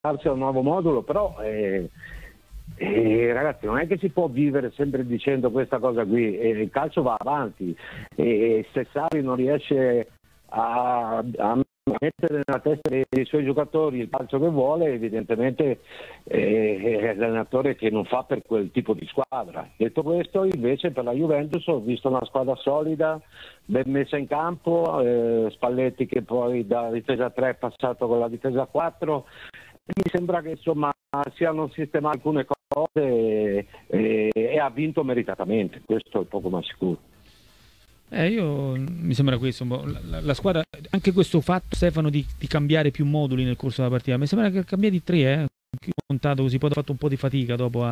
adattarsi a un nuovo modulo, però ragazzi, non è che si può vivere sempre dicendo questa cosa qui, il calcio va avanti, e se Sarri non riesce a mettere nella testa dei suoi giocatori il calcio che vuole, evidentemente è l'allenatore che non fa per quel tipo di squadra. Detto questo, invece per la Juventus ho visto una squadra solida, ben messa in campo, Spalletti che poi da difesa 3 è passato con la difesa 4, e mi sembra che insomma siano sistemate alcune cose e ha vinto meritatamente, questo è poco ma sicuro. Mi sembra questo un po'. La squadra, anche questo fatto, Stefano, di cambiare più moduli nel corso della partita, mi sembra che cambiati 3, ho contato così, poi ho fatto un po' di fatica dopo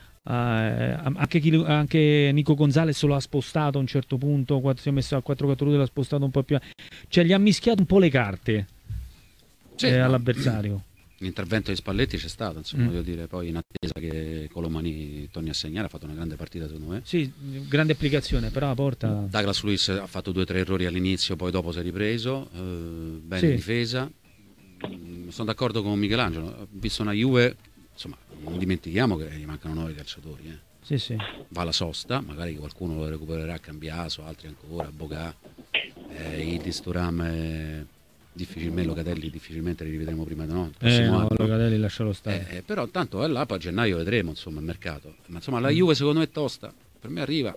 anche Nico Gonzalez lo ha spostato a un certo punto, si è messo a 4-4-2, l'ha spostato un po' più, cioè gli ha mischiato un po' le carte all'avversario. L'intervento di Spalletti c'è stato, insomma, voglio dire, poi in attesa che Colomani torni a segnare, ha fatto una grande partita secondo me. Sì, grande applicazione, però la porta. Douglas Luiz ha fatto 2 o 3 errori all'inizio, poi dopo si è ripreso, bene in difesa. Sono d'accordo con Michelangelo, ho visto una Juve, insomma, non dimentichiamo che gli mancano 9 calciatori. Sì. Va la sosta, magari qualcuno lo recupererà a Cambiaso, altri ancora, Bogà, Idris, Thuram, Locatelli difficilmente li rivedremo prima di no. Locatelli lascialo stare. Però tanto è là, poi a gennaio vedremo insomma il mercato. Ma insomma la Juve secondo me è tosta, per me arriva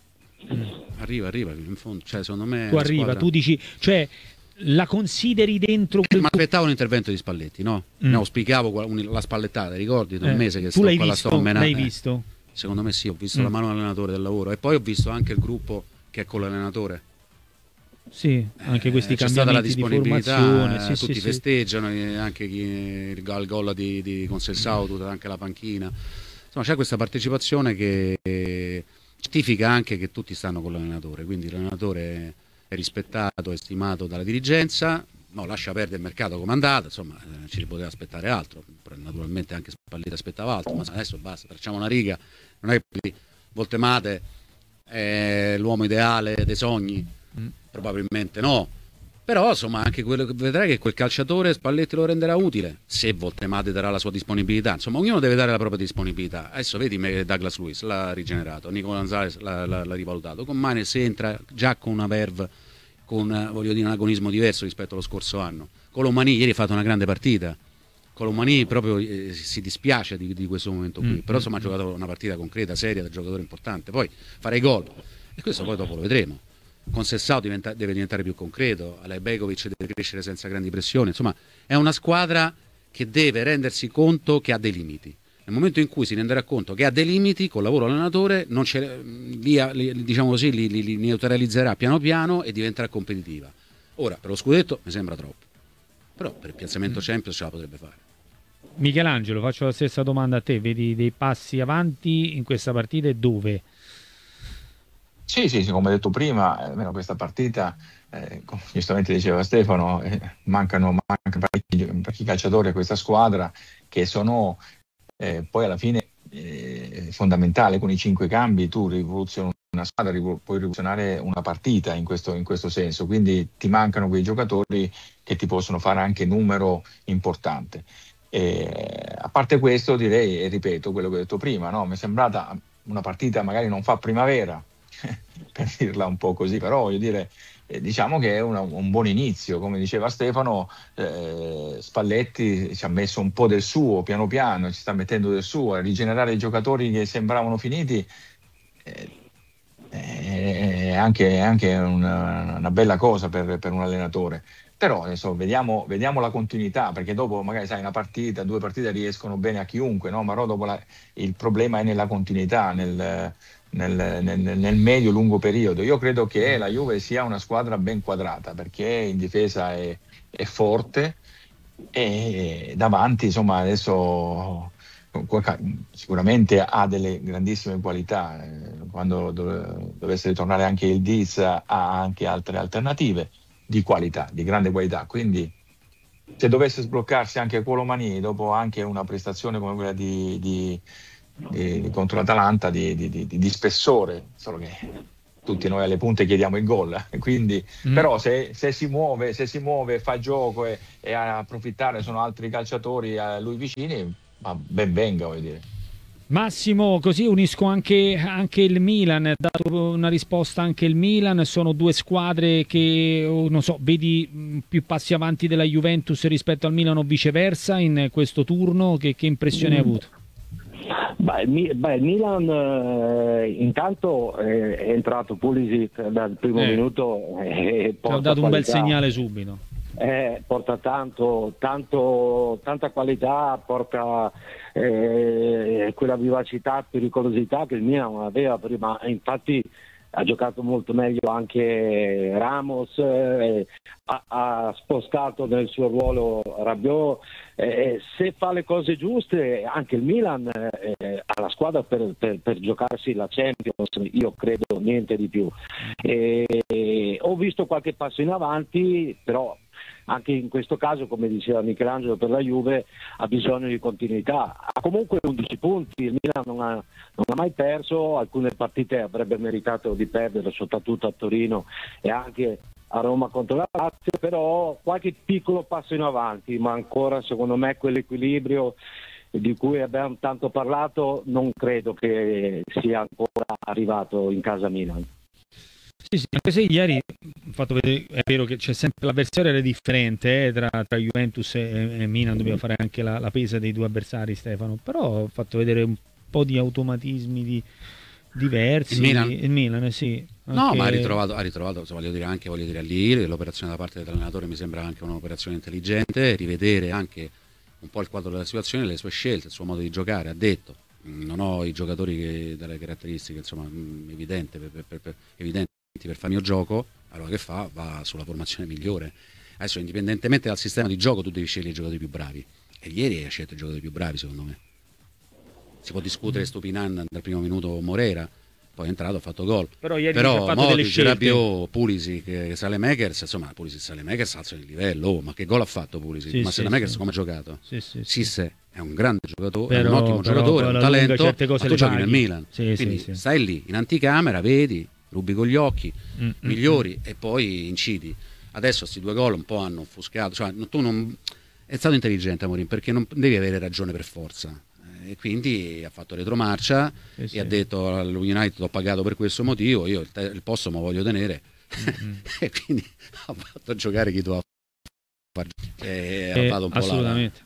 in fondo, cioè secondo me tu arriva, squadra... tu dici, cioè la consideri dentro ma aspettavo un intervento di Spalletti, no? Auspicavo la spallettata, ricordi? Un mese che tu l'hai visto? Secondo me sì, ho visto la mano allenatore del lavoro e poi ho visto anche il gruppo che è con l'allenatore. Sì, anche questi c'è cambiamenti stata la disponibilità, di formazione, tutti festeggiano, anche il gol di Conceição, tutta anche la panchina. Insomma, c'è questa partecipazione che certifica anche che tutti stanno con l'allenatore, quindi l'allenatore è rispettato, è stimato dalla dirigenza. No, lascia perdere il mercato come è andato, insomma, ci si poteva aspettare altro. Naturalmente anche Spalletti aspettava altro, ma adesso basta, tracciamo una riga. Non è che Voltemate è l'uomo ideale dei sogni. Probabilmente no, però insomma anche quello che vedrai che quel calciatore Spalletti lo renderà utile se Voltemate darà la sua disponibilità, insomma ognuno deve dare la propria disponibilità. Adesso vedi Douglas Luiz l'ha rigenerato, Nico Gonzalez l'ha rivalutato, con Manes entra già con una verve, con voglio dire un agonismo diverso rispetto allo scorso anno. Colomani ieri ha fatto una grande partita, Colomani proprio si dispiace di questo momento qui, però insomma ha giocato una partita concreta, seria, da giocatore importante, poi fare i gol e questo poi dopo lo vedremo. Conceição deve diventare più concreto, Alejbegovic deve crescere senza grandi pressioni, insomma è una squadra che deve rendersi conto che ha dei limiti. Nel momento in cui si renderà conto che ha dei limiti, col lavoro allenatore diciamo così, li neutralizzerà piano piano e diventerà competitiva. Ora per lo scudetto mi sembra troppo, però per il piazzamento Champions ce la potrebbe fare. Michelangelo, faccio la stessa domanda a te, vedi dei passi avanti in questa partita e dove? Sì, come detto prima, almeno questa partita, come giustamente diceva Stefano, mancano parecchi calciatori a questa squadra che sono poi alla fine fondamentali. Con i 5 cambi tu rivoluzioni una squadra, puoi rivoluzionare una partita in questo senso, quindi ti mancano quei giocatori che ti possono fare anche numero importante. A parte questo direi, e ripeto quello che ho detto prima, no? Mi è sembrata una partita magari non fa primavera, per dirla un po' così, però voglio dire, diciamo che è un buon inizio, come diceva Stefano. Spalletti ci ha messo un po' del suo, piano piano ci sta mettendo del suo, a rigenerare i giocatori che sembravano finiti, è anche una bella cosa per un allenatore. Però adesso vediamo la continuità, perché dopo magari sai 2 partite riescono bene a chiunque, no? Ma dopo il problema è nella continuità, nel medio-lungo periodo. Io credo che la Juve sia una squadra ben quadrata, perché in difesa è forte e davanti insomma adesso sicuramente ha delle grandissime qualità. Quando dovesse ritornare anche il Diz ha anche altre alternative di qualità, di grande qualità, quindi se dovesse sbloccarsi anche Colomani dopo anche una prestazione come quella di contro l'Atalanta di spessore, solo che tutti noi alle punte chiediamo il gol, quindi però se si muove, fa gioco e a approfittare sono altri calciatori a lui vicini, ma ben venga, voglio dire. Massimo, così unisco anche il Milan, ha dato una risposta anche il Milan, sono due squadre che, non so, vedi più passi avanti della Juventus rispetto al Milan o viceversa in questo turno, che impressione hai avuto? Il Milan intanto è entrato Pulisic dal primo minuto e ha dato un bel segnale subito. Porta tanta qualità, porta quella vivacità, pericolosità che il Milan non aveva prima, infatti ha giocato molto meglio anche Ramos, ha spostato nel suo ruolo Rabiot, se fa le cose giuste anche il Milan ha la squadra per giocarsi la Champions, io credo niente di più. Ho visto qualche passo in avanti, però anche in questo caso, come diceva Michelangelo, per la Juve ha bisogno di continuità. Ha comunque 11 punti, il Milan non ha mai perso, alcune partite avrebbe meritato di perdere, soprattutto a Torino e anche a Roma contro la Lazio, però qualche piccolo passo in avanti, ma ancora secondo me quell'equilibrio di cui abbiamo tanto parlato non credo che sia ancora arrivato in casa Milan. Sì, anche se ieri ho fatto vedere, è vero che c'è sempre l'avversario era differente tra Juventus e Milan, dobbiamo fare anche la pesa dei due avversari, Stefano, però ho fatto vedere un po' di automatismi diversi. Il Milan sì. Anche... No, ma ha ritrovato voglio dire lì l'operazione da parte dell'allenatore mi sembra anche un'operazione intelligente, rivedere anche un po' il quadro della situazione, le sue scelte, il suo modo di giocare. Ha detto non ho i giocatori dalle caratteristiche insomma evidenti per fare il mio gioco, allora che fa? Va sulla formazione migliore. Adesso indipendentemente dal sistema di gioco tu devi scegliere i giocatori più bravi, e ieri hai scelto i giocatori più bravi secondo me. Si può discutere Stupinan dal primo minuto Morera, poi è entrato, ha fatto gol, però ieri ha fatto delle scelte. Rabiot, Pulisic, Saelemaekers, insomma Pulisic e Saelemaekers alzano il livello, ma che gol ha fatto Pulisic? Ma Saelemaekers come ha giocato? Sisse è un grande giocatore, è un ottimo giocatore, un talento, ma tu giochi nel Milan, quindi stai lì in anticamera, vedi, rubi con gli occhi, migliori e poi incidi. Adesso questi due gol un po' hanno offuscato, cioè tu non è stato intelligente Amorim, perché non devi avere ragione per forza, e quindi ha fatto retromarcia e ha detto al United ho pagato per questo motivo, io il posto me lo voglio tenere e quindi ha fatto giocare chi doveva assolutamente.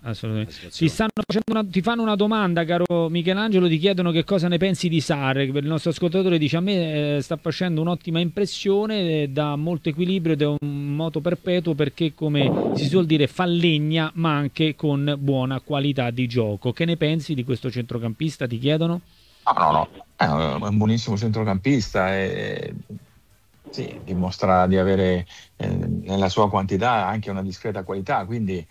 Ti fanno una domanda, caro Michelangelo, ti chiedono che cosa ne pensi di Sarri. Il nostro ascoltatore dice a me sta facendo un'ottima impressione, dà molto equilibrio ed è un moto perpetuo perché, come si suol dire, fa legna ma anche con buona qualità di gioco. Che ne pensi di questo centrocampista, ti chiedono? No, è un buonissimo centrocampista sì, dimostra di avere nella sua quantità anche una discreta qualità, quindi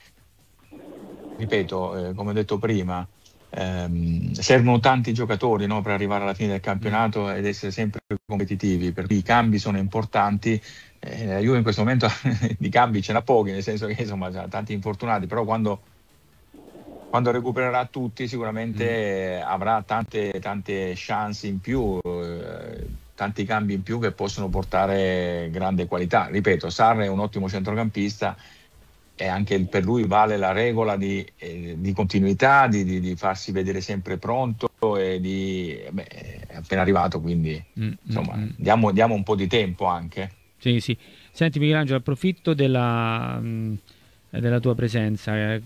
ripeto, come ho detto prima, servono tanti giocatori, no, per arrivare alla fine del campionato ed essere sempre competitivi, per cui i cambi sono importanti. La Juve in questo momento di cambi ce n'ha pochi, nel senso che insomma ha tanti infortunati, però quando recupererà tutti sicuramente avrà tante chance in più, tanti cambi in più che possono portare grande qualità. Ripeto, Sarri è un ottimo centrocampista e anche per lui vale la regola di continuità, di farsi vedere sempre pronto e è appena arrivato, quindi insomma diamo un po' di tempo anche. Sì. Senti Michelangelo, approfitto della tua presenza.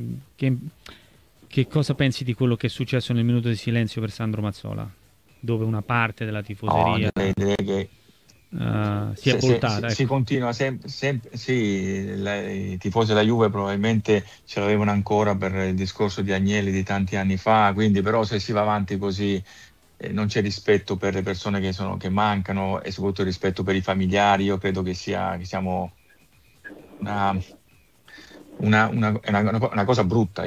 Che cosa pensi di quello che è successo nel minuto di silenzio per Sandro Mazzola, dove una parte della tifoseria direi che si è voltata? Si continua sempre i tifosi della Juve probabilmente ce l'avevano ancora per il discorso di Agnelli di tanti anni fa, quindi però se si va avanti così non c'è rispetto per le persone che mancano e soprattutto rispetto per i familiari. Io credo che siamo una cosa brutta.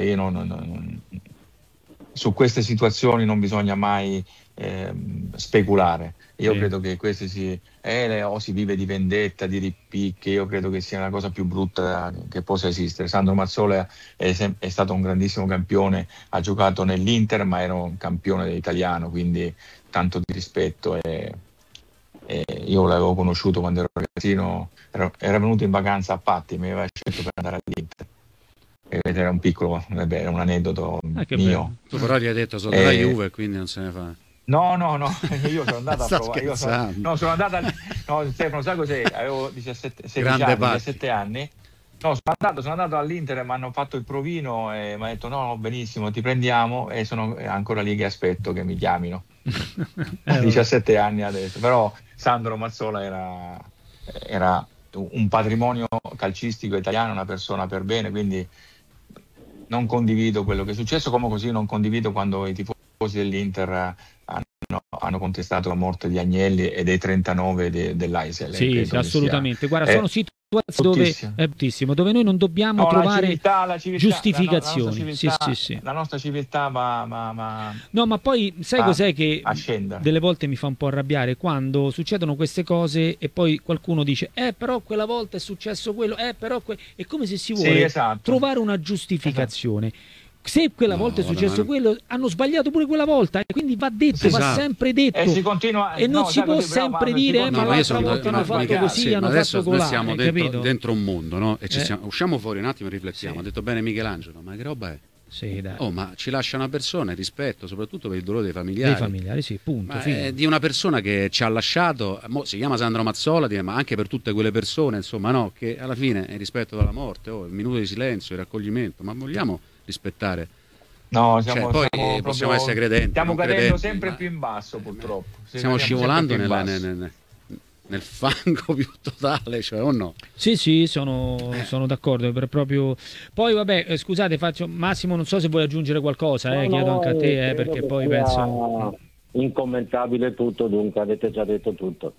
Su queste situazioni non bisogna mai speculare. Io credo che queste si vive di vendetta, di ripicche. Io credo che sia la cosa più brutta che possa esistere. Sandro Mazzola è stato un grandissimo campione, ha giocato nell'Inter ma era un campione italiano, quindi tanto di rispetto e io l'avevo conosciuto quando ero ragazzino, era venuto in vacanza a Patti, mi aveva scelto per andare all'Inter. Era un piccolo, era un aneddoto mio. Bello. Tu però gli hai detto sono della Juve, quindi non se ne fa. No, io sono andato a provare. Sono andato no, Stefano, sai cos'è? Avevo 17 anni. No, sono andato all'Inter e mi hanno fatto il provino e mi ha detto no, benissimo, ti prendiamo, e sono ancora lì che aspetto che mi chiamino. 17 anni adesso, però Sandro Mazzola era un patrimonio calcistico italiano, una persona per bene, quindi non condivido quello che è successo, come così non condivido quando i tifosi dell'Inter hanno contestato la morte di Agnelli e dei 39 dell'Aisel. Sì, assolutamente. Guarda, sono situazioni dove noi non dobbiamo trovare giustificazioni. La nostra civiltà va no, ma poi sai cos'è che scendere. Delle volte mi fa un po' arrabbiare quando succedono queste cose e poi qualcuno dice però quella volta è successo quello, però è come se si vuole trovare una giustificazione. Esatto. Se quella volta è successo quello, hanno sbagliato pure quella volta, e quindi va detto, va sempre detto, e non si può sempre dire ma l'altra volta hanno fatto così, hanno fatto colà. Noi siamo dentro un mondo, no? E usciamo fuori un attimo e riflettiamo. Ha detto bene Michelangelo, ma che roba è? Sì, dai. Ma ci lascia una persona, rispetto soprattutto per il dolore dei familiari. Dei familiari, sì, punto. Di una persona che ci ha lasciato, si chiama Sandro Mazzola, ma anche per tutte quelle persone, insomma, no? Che alla fine è rispetto dalla morte, il minuto di silenzio, il raccoglimento, ma vogliamo rispettare? No, poi possiamo essere credenti. Stiamo cadendo sempre più in basso, purtroppo. Stiamo scivolando nel fango più totale, cioè, o no? Sì, sono d'accordo. Proprio. Poi vabbè, scusate, Massimo, non so se vuoi aggiungere qualcosa, chiedo anche a te, perché poi penso incommentabile tutto, dunque avete già detto tutto.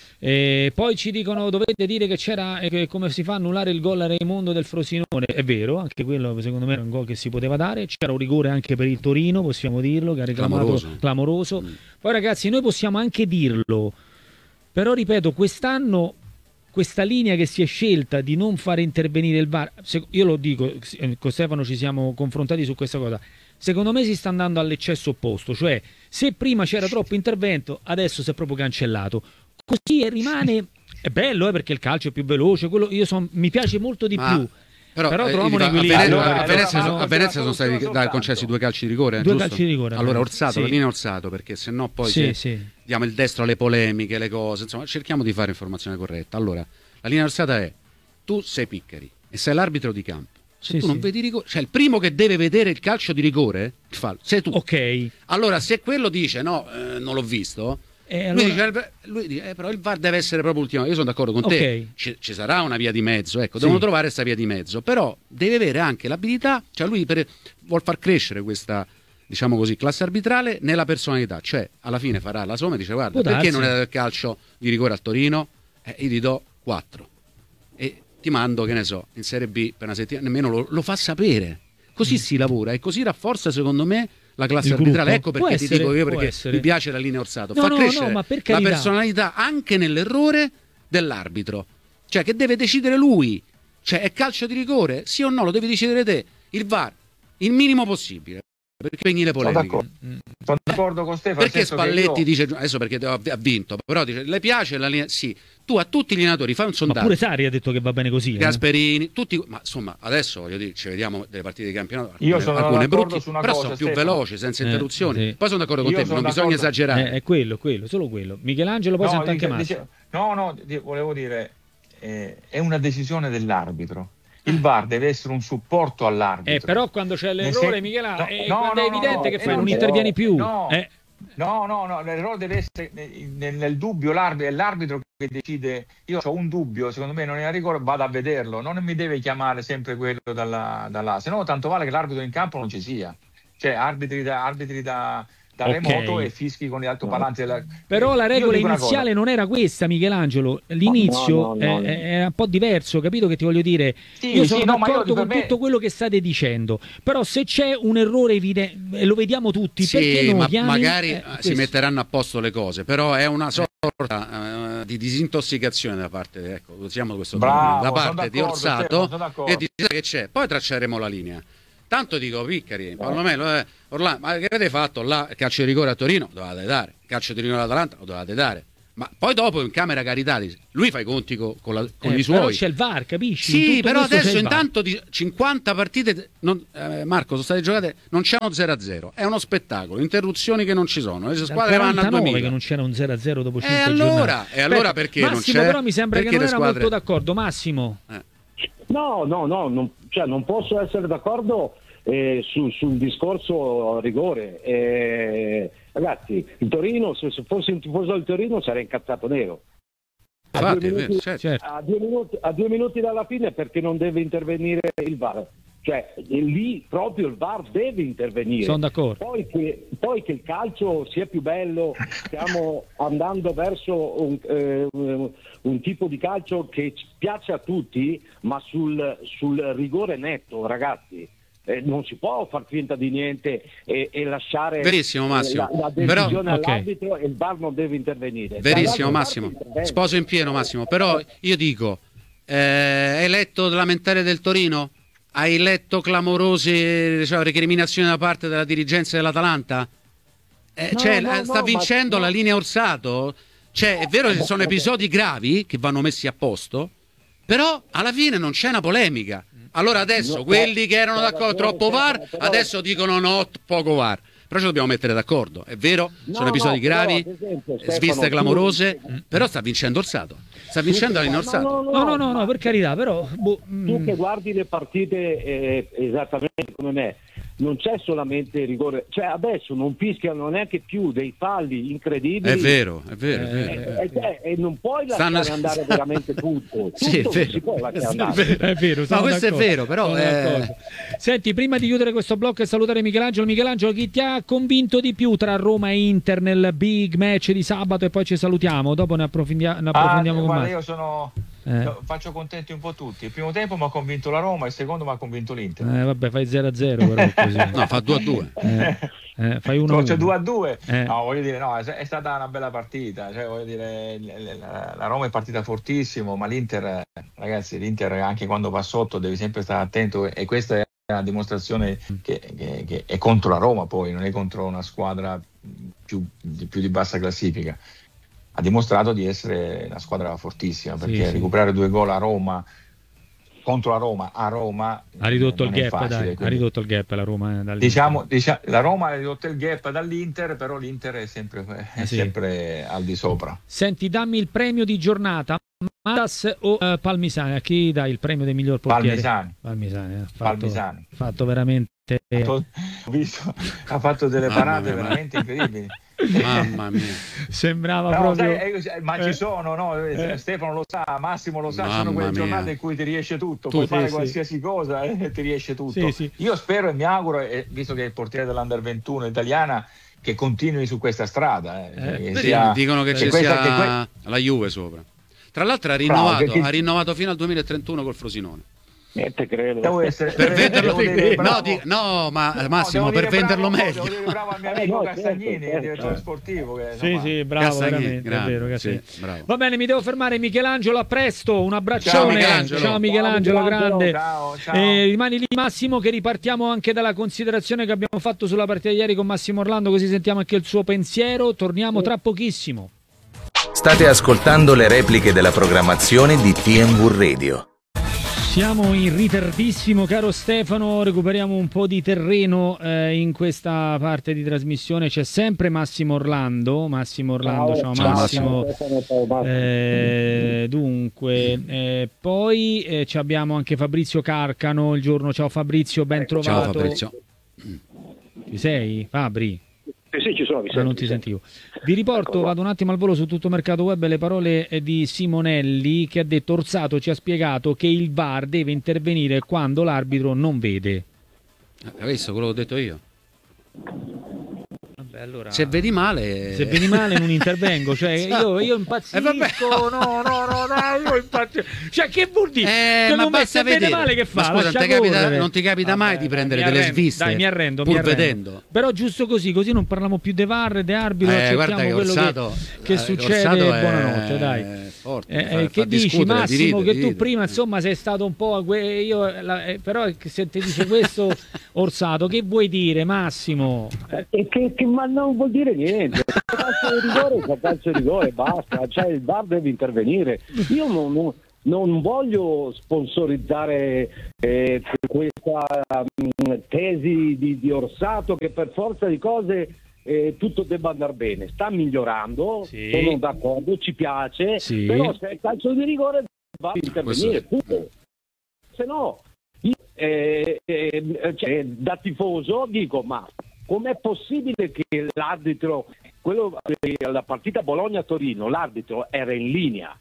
Poi ci dicono dovete dire che c'era come si fa a annullare il gol a Raimondo del Frosinone. È vero, anche quello secondo me era un gol che si poteva dare. C'era un rigore anche per il Torino, possiamo dirlo, che ha reclamato clamoroso. Poi ragazzi, noi possiamo anche dirlo, però ripeto, quest'anno questa linea che si è scelta di non fare intervenire il VAR, io lo dico, con Stefano ci siamo confrontati su questa cosa, secondo me si sta andando all'eccesso opposto, cioè se prima c'era troppo intervento, adesso si è proprio cancellato. Così rimane, è bello perché il calcio è più veloce, mi piace molto di più. Però troviamo un equilibrio. A Venezia sono stati concessi 2 calci di rigore. Calci di rigore. Allora Orsato, la linea Orsato, perché sennò poi diamo il destro alle polemiche, le cose, insomma cerchiamo di fare informazione corretta. Allora, la linea Orsata è: tu sei Piccari e sei l'arbitro di campo. Se tu non vedi rigore, cioè il primo che deve vedere il calcio di rigore, sei tu. Ok. Allora, se quello dice non l'ho visto. Allora... Lui dice, però il VAR deve essere proprio ultimo. Io sono d'accordo con te, ci sarà una via di mezzo, devono trovare questa via di mezzo, però deve avere anche l'abilità, cioè lui vuol far crescere questa, diciamo così, classe arbitrale nella personalità, cioè alla fine farà la somma e dice guarda, perché non è del calcio di rigore al Torino? Io ti do 4 e ti mando, che ne so, in Serie B per una settimana, nemmeno lo fa sapere, così si lavora e così rafforza secondo me la classe arbitrale. Ecco perché ti dico io, perché mi piace la linea Orsato, fa crescere la personalità anche nell'errore dell'arbitro, cioè che deve decidere lui, cioè è calcio di rigore, sì o no, lo devi decidere te. Il VAR il minimo possibile, perché spegni le polemiche. Sono d'accordo con Stefano. Perché Spalletti dice adesso perché ha vinto, però dice le piace la linea, sì. Tu a tutti gli allenatori fai un sondaggio. Ma pure Sarri ha detto che va bene così. Gasperini, tutti, ma insomma adesso voglio dire, ci vediamo delle partite di campionato. Io sono alcune brutte, però sono più veloci, senza interruzioni. Poi sono d'accordo con te, non bisogna esagerare. È quello, solo quello. Michelangelo poi sente anche Massimo. Volevo dire, è una decisione dell'arbitro. Il VAR deve essere un supporto all'arbitro. Però quando c'è l'errore, Michelangelo, quando è evidente che non intervieni più. No, l'errore deve essere nel dubbio, è l'arbitro che decide. Io ho un dubbio, secondo me non è a rigore, vado a vederlo, non mi deve chiamare sempre quello dalla, se no tanto vale che l'arbitro in campo non ci sia, cioè arbitri da remoto e fischi con gli altoparlanti. Però la regola iniziale non era questa, Michelangelo. L'inizio è un po' diverso, capito che ti voglio dire? Io sono d'accordo con tutto quello che state dicendo, però se c'è un errore evidente, e lo vediamo tutti, perché non magari si metteranno a posto le cose, però è una sorta di disintossicazione da parte, usiamo questo termine, da parte di Orsato, e di che c'è. Poi tracceremo la linea. Tanto dico Piccari, Orlando, ma che avete fatto là? Calcio di rigore a Torino? Dovevate dare. Calcio di rigore all'Atalanta? Lo dovevate dare. Ma poi dopo in camera carità lui fa i conti con i suoi. Però c'è il VAR, capisci? Sì, però adesso intanto di 50 partite Marco, sono state giocate, non c'è uno 0-0, è uno spettacolo, interruzioni che non ci sono, le squadre vanno a 2000. Che non c'era un 0-0 dopo 5 giornate. E allora perché Massimo, non c'è? Però mi sembra perché che non era squadre... molto d'accordo, Massimo. No, non posso essere d'accordo sul discorso rigore. Ragazzi, il Torino, se fossi un tifoso del Torino sarei incazzato nero. A 2 minuti dalla fine, perché non deve intervenire il VAR. Cioè, lì proprio il VAR deve intervenire. Sono d'accordo. Poi che il calcio sia più bello, stiamo andando verso un tipo di calcio che piace a tutti, ma sul rigore netto, ragazzi. Non si può far finta di niente e lasciare verissimo, Massimo. la decisione all'arbitro e il VAR non deve intervenire. Verissimo, Massimo. Sposo in pieno, Massimo. Però io dico, hai letto il lamentare del Torino? Hai letto clamorose recriminazioni da parte della dirigenza dell'Atalanta? Sta vincendo la linea Orsato. È vero che sono episodi gravi che vanno messi a posto, però alla fine non c'è una polemica. Allora adesso quelli che erano d'accordo troppo VAR adesso dicono no, poco VAR. Però ci dobbiamo mettere d'accordo, è vero, sono episodi gravi, sviste clamorose, però sta vincendo Orsato, sta vincendo la linea Orsato. No, per carità, però tu che guardi le partite esattamente come me, non c'è solamente rigore, cioè adesso non fischiano neanche più dei falli incredibili. È vero. E non puoi lasciare andare veramente tutto. Sì, è vero. Si può lasciare andare. È vero, no, questo è vero, però Senti, prima di chiudere questo blocco e salutare Michelangelo, chi ti ha convinto di più tra Roma e Inter nel big match di sabato, e poi ci salutiamo, dopo ne approfondiamo con Massimo. Io faccio contenti un po' tutti. Il primo tempo mi ha convinto la Roma, il secondo mi ha convinto l'Inter. Vabbè, fai 0-0 però così. No, fa 2-2. Fai 1-1. C'è 2-2. No, voglio dire, è stata una bella partita. Cioè, voglio dire, la Roma è partita fortissimo, ma l'Inter, ragazzi, l'Inter anche quando va sotto deve sempre stare attento, e questa è una dimostrazione che è contro la Roma, poi non è contro una squadra più di bassa classifica. Ha dimostrato di essere una squadra fortissima, perché recuperare 2 gol a Roma, contro la Roma, a Roma, ha ridotto il gap, facile, ha ridotto il gap la Roma. Diciamo, la Roma ha ridotto il gap dall'Inter, però l'Inter è sempre al di sopra. Senti, dammi il premio di giornata, Matas o Palmisani? A chi dai il premio del miglior portiere? Palmisani. Fatto veramente. Ho visto, ha fatto delle parate veramente incredibili. Mamma mia, sembrava proprio. Ma ci sono, no? Stefano lo sa, Massimo lo sa, sono quelle giornate in cui ti riesce tutto, puoi fare qualsiasi cosa e ti riesce tutto. Io spero e mi auguro, visto che è il portiere dell'Under 21 italiana, che continui su questa strada. Dicono che ci sia la Juve sopra. Tra l'altro ha rinnovato fino al 2031 col Frosinone. Niente, credo. Per venderlo Massimo, per venderlo meglio. Devo dire bravo al mio amico Castagnini, il direttore sportivo. Sì, bravo, veramente, è vero, bravo. Va bene, mi devo fermare. Michelangelo, a presto, un abbraccione. Ciao Michelangelo, grande. Ciao. Rimani lì, Massimo, che ripartiamo anche dalla considerazione che abbiamo fatto sulla partita di ieri con Massimo Orlando, così sentiamo anche il suo pensiero. Torniamo tra pochissimo. State ascoltando le repliche della programmazione di TNW Radio. Siamo in ritardissimo, caro Stefano, recuperiamo un po' di terreno in questa parte di trasmissione. C'è sempre Massimo Orlando. Ciao Massimo. Dunque, poi abbiamo anche Fabrizio Carcano il giorno. Ciao Fabrizio, ben trovato. Ciao Fabrizio. Ci sei, Fabri? Sì, ci sono, non ti sentivo. Vi riporto, vado un attimo al volo su Tutto Mercato Web, le parole di Simonelli, che ha detto: Orsato ci ha spiegato che il VAR deve intervenire quando l'arbitro non vede. Hai visto quello che ho detto io? Vabbè, allora, se vedi male non intervengo, cioè io impazzisco. No, dai, io impazzisco. Cioè, che vuol dire? Ma basta vedere. Male, che fa? Ma scusa, non ti capita mai di prendere delle sviste? Dai, mi arrendo, vedendo. Però giusto così non parliamo più di VAR, di arbitro, guarda che quello Orsato, che succede. Buonanotte, dai. Forte, che dici, Massimo, che tu prima insomma sei stato un po' però se ti dice questo Orsato, che vuoi dire, Massimo? Che non vuol dire niente. Se calcio di rigore, basta, cioè il VAR deve intervenire. Io non voglio sponsorizzare questa tesi di Orsato che per forza di cose tutto debba andare bene. Sta migliorando, sì, sono d'accordo, ci piace, sì, però se è calcio di rigore va a intervenire, se no cioè, da tifoso dico, ma com'è possibile che l'arbitro, la partita Bologna-Torino, l'arbitro era in linea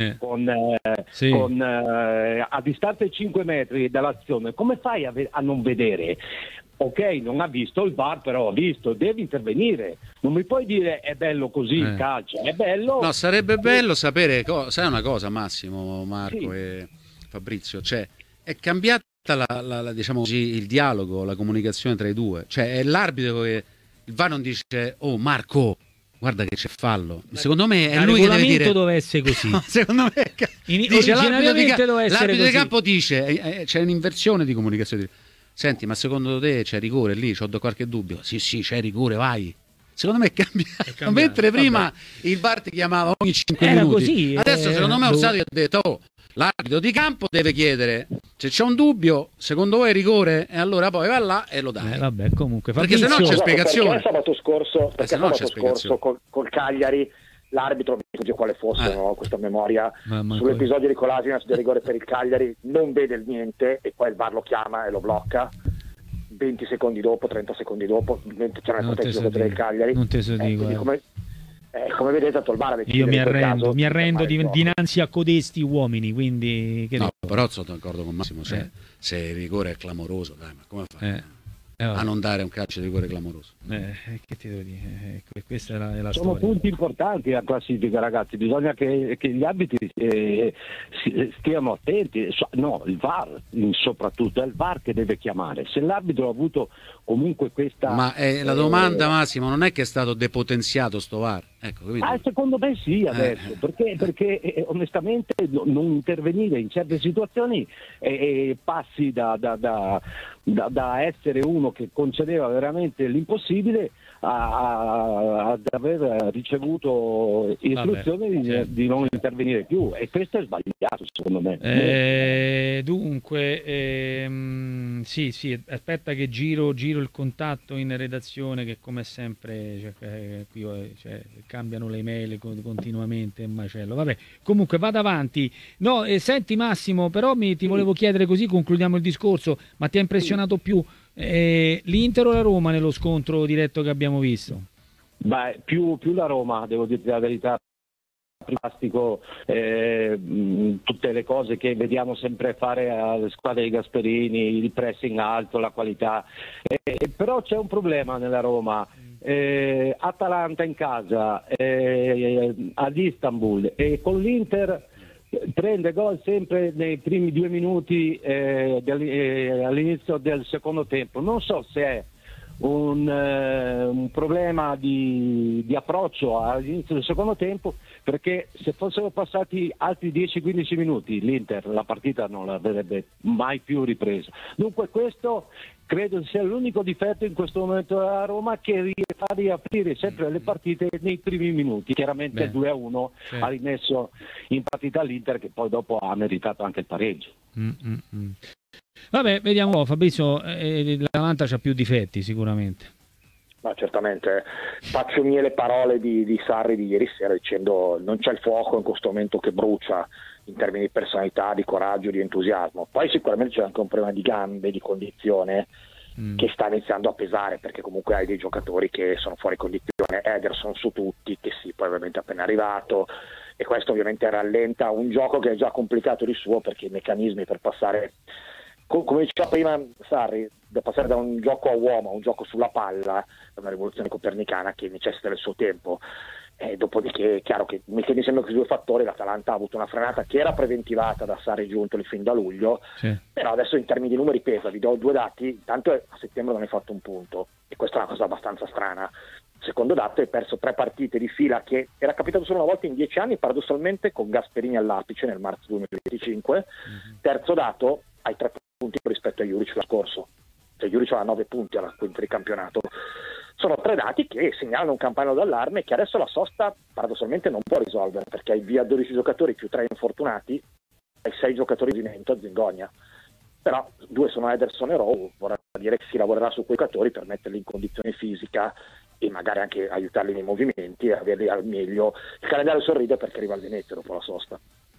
a distanza di 5 metri dall'azione, come fai a non vedere? Ok, non ha visto il VAR, però ha visto, devi intervenire. Non mi puoi dire è bello così il calcio, è bello. No, sarebbe bello sapere, sai una cosa, Massimo, Marco sì, e Fabrizio, cioè è cambiata diciamo così, il dialogo, la comunicazione tra i due, cioè è l'arbitro che il VAR non dice "Oh Marco, guarda che c'è fallo". Secondo me è lui che deve dire. Il doveva essere così. No, secondo me dice l'arbitro di campo dice c'è un'inversione di comunicazione. Senti, ma secondo te c'è rigore lì? C'ho qualche dubbio? Sì, c'è rigore, vai. Secondo me è cambiato. Mentre prima il VAR ti chiamava ogni 5 Era minuti. così, adesso secondo me Orsato ha detto l'arbitro di campo deve chiedere se c'è un dubbio, secondo voi è rigore, e allora poi va là e lo dai. Vabbè, comunque perché se no c'è spiegazione. Perché sabato scorso col Cagliari l'arbitro, mi sfugge quale fosse, no? Questa memoria sull'episodio di Kolasinac del rigore per il Cagliari, non vede niente e poi il VAR lo chiama e lo blocca 20 secondi dopo, 30 secondi dopo, mentre c'era il proteggio del Cagliari. Non te so dico, come vedete il VAR io mi arrendo dinanzi a codesti uomini, quindi però sono d'accordo con Massimo, se il rigore è clamoroso, dai, ma come fai a non dare un calcio di rigore clamoroso? Che ti devo dire? Questa è la sono storia. punti importanti la classifica, ragazzi, bisogna che gli arbitri stiano attenti. No, il VAR soprattutto, è il VAR che deve chiamare. Se l'arbitro ha avuto comunque questa... Ma la domanda, Massimo, non è che è stato depotenziato sto VAR? Ecco, secondo me sì adesso, perché onestamente non intervenire in certe situazioni passi da essere uno che concedeva veramente l'impossibile ad aver ricevuto istruzioni di non intervenire più, e questo è sbagliato secondo me. Dunque sì, aspetta che giro il contatto in redazione, che come sempre qui cambiano le email continuamente, è un macello. Vabbè, comunque vado avanti. No, senti Massimo, però ti volevo chiedere, così concludiamo il discorso, ma ti ha impressionato più l'Inter o la Roma nello scontro diretto che abbiamo visto? Beh, più la Roma, devo dirti la verità. Plastico, tutte le cose che vediamo sempre fare alle squadre di Gasperini, il pressing alto, la qualità, però c'è un problema nella Roma. Atalanta in casa ad Istanbul, e con l'Inter prende gol sempre nei primi 2 minuti all'inizio del secondo tempo. Non so se è un problema di approccio all'inizio del secondo tempo, perché se fossero passati altri 10-15 minuti l'Inter la partita non l'avrebbe mai più ripresa. Dunque questo credo sia l'unico difetto in questo momento della Roma, che fa riaprire sempre le partite nei primi minuti. Chiaramente il 2-1 ha rimesso in partita l'Inter, che poi dopo ha meritato anche il pareggio. Vabbè, vediamo. Fabrizio, l'Atalanta c'ha più difetti sicuramente. Ma certamente, faccio mie le parole di Sarri di ieri sera, dicendo non c'è il fuoco in questo momento che brucia in termini di personalità, di coraggio, di entusiasmo. Poi sicuramente c'è anche un problema di gambe, di condizione che sta iniziando a pesare, perché comunque hai dei giocatori che sono fuori condizione. Ederson su tutti, che sì, poi ovviamente è appena arrivato, e questo ovviamente rallenta un gioco che è già complicato di suo, perché i meccanismi per passare, come diceva prima Sarri, da passare da un gioco a uomo a un gioco sulla palla è una rivoluzione copernicana che necessita del suo tempo. Dopodiché è chiaro che mettendo insieme questi due fattori, l'Atalanta ha avuto una frenata che era preventivata da Sarri Giuntoli fin da luglio, però adesso in termini di numeri pesa. Vi do 2 dati. Intanto a settembre non hai fatto un punto, e questa è una cosa abbastanza strana. Secondo dato, hai perso 3 partite di fila, che era capitato solo una volta in 10 anni, paradossalmente, con Gasperini all'apice nel marzo 2025. Terzo dato, hai 3 punti rispetto a Juric l'anno scorso, cioè Juric ha 9 punti alla quinta di campionato. sono 3 dati che segnalano un campanello d'allarme che adesso la sosta paradossalmente non può risolvere, perché hai via 12 giocatori più 3 infortunati, hai 6 giocatori di movimento a Zingonia. Però 2 sono Ederson e Rowe, vorrà dire che si lavorerà su quei giocatori per metterli in condizione fisica e magari anche aiutarli nei movimenti e averli al meglio. Il calendario sorride perché arriva il Venezia dopo la sosta.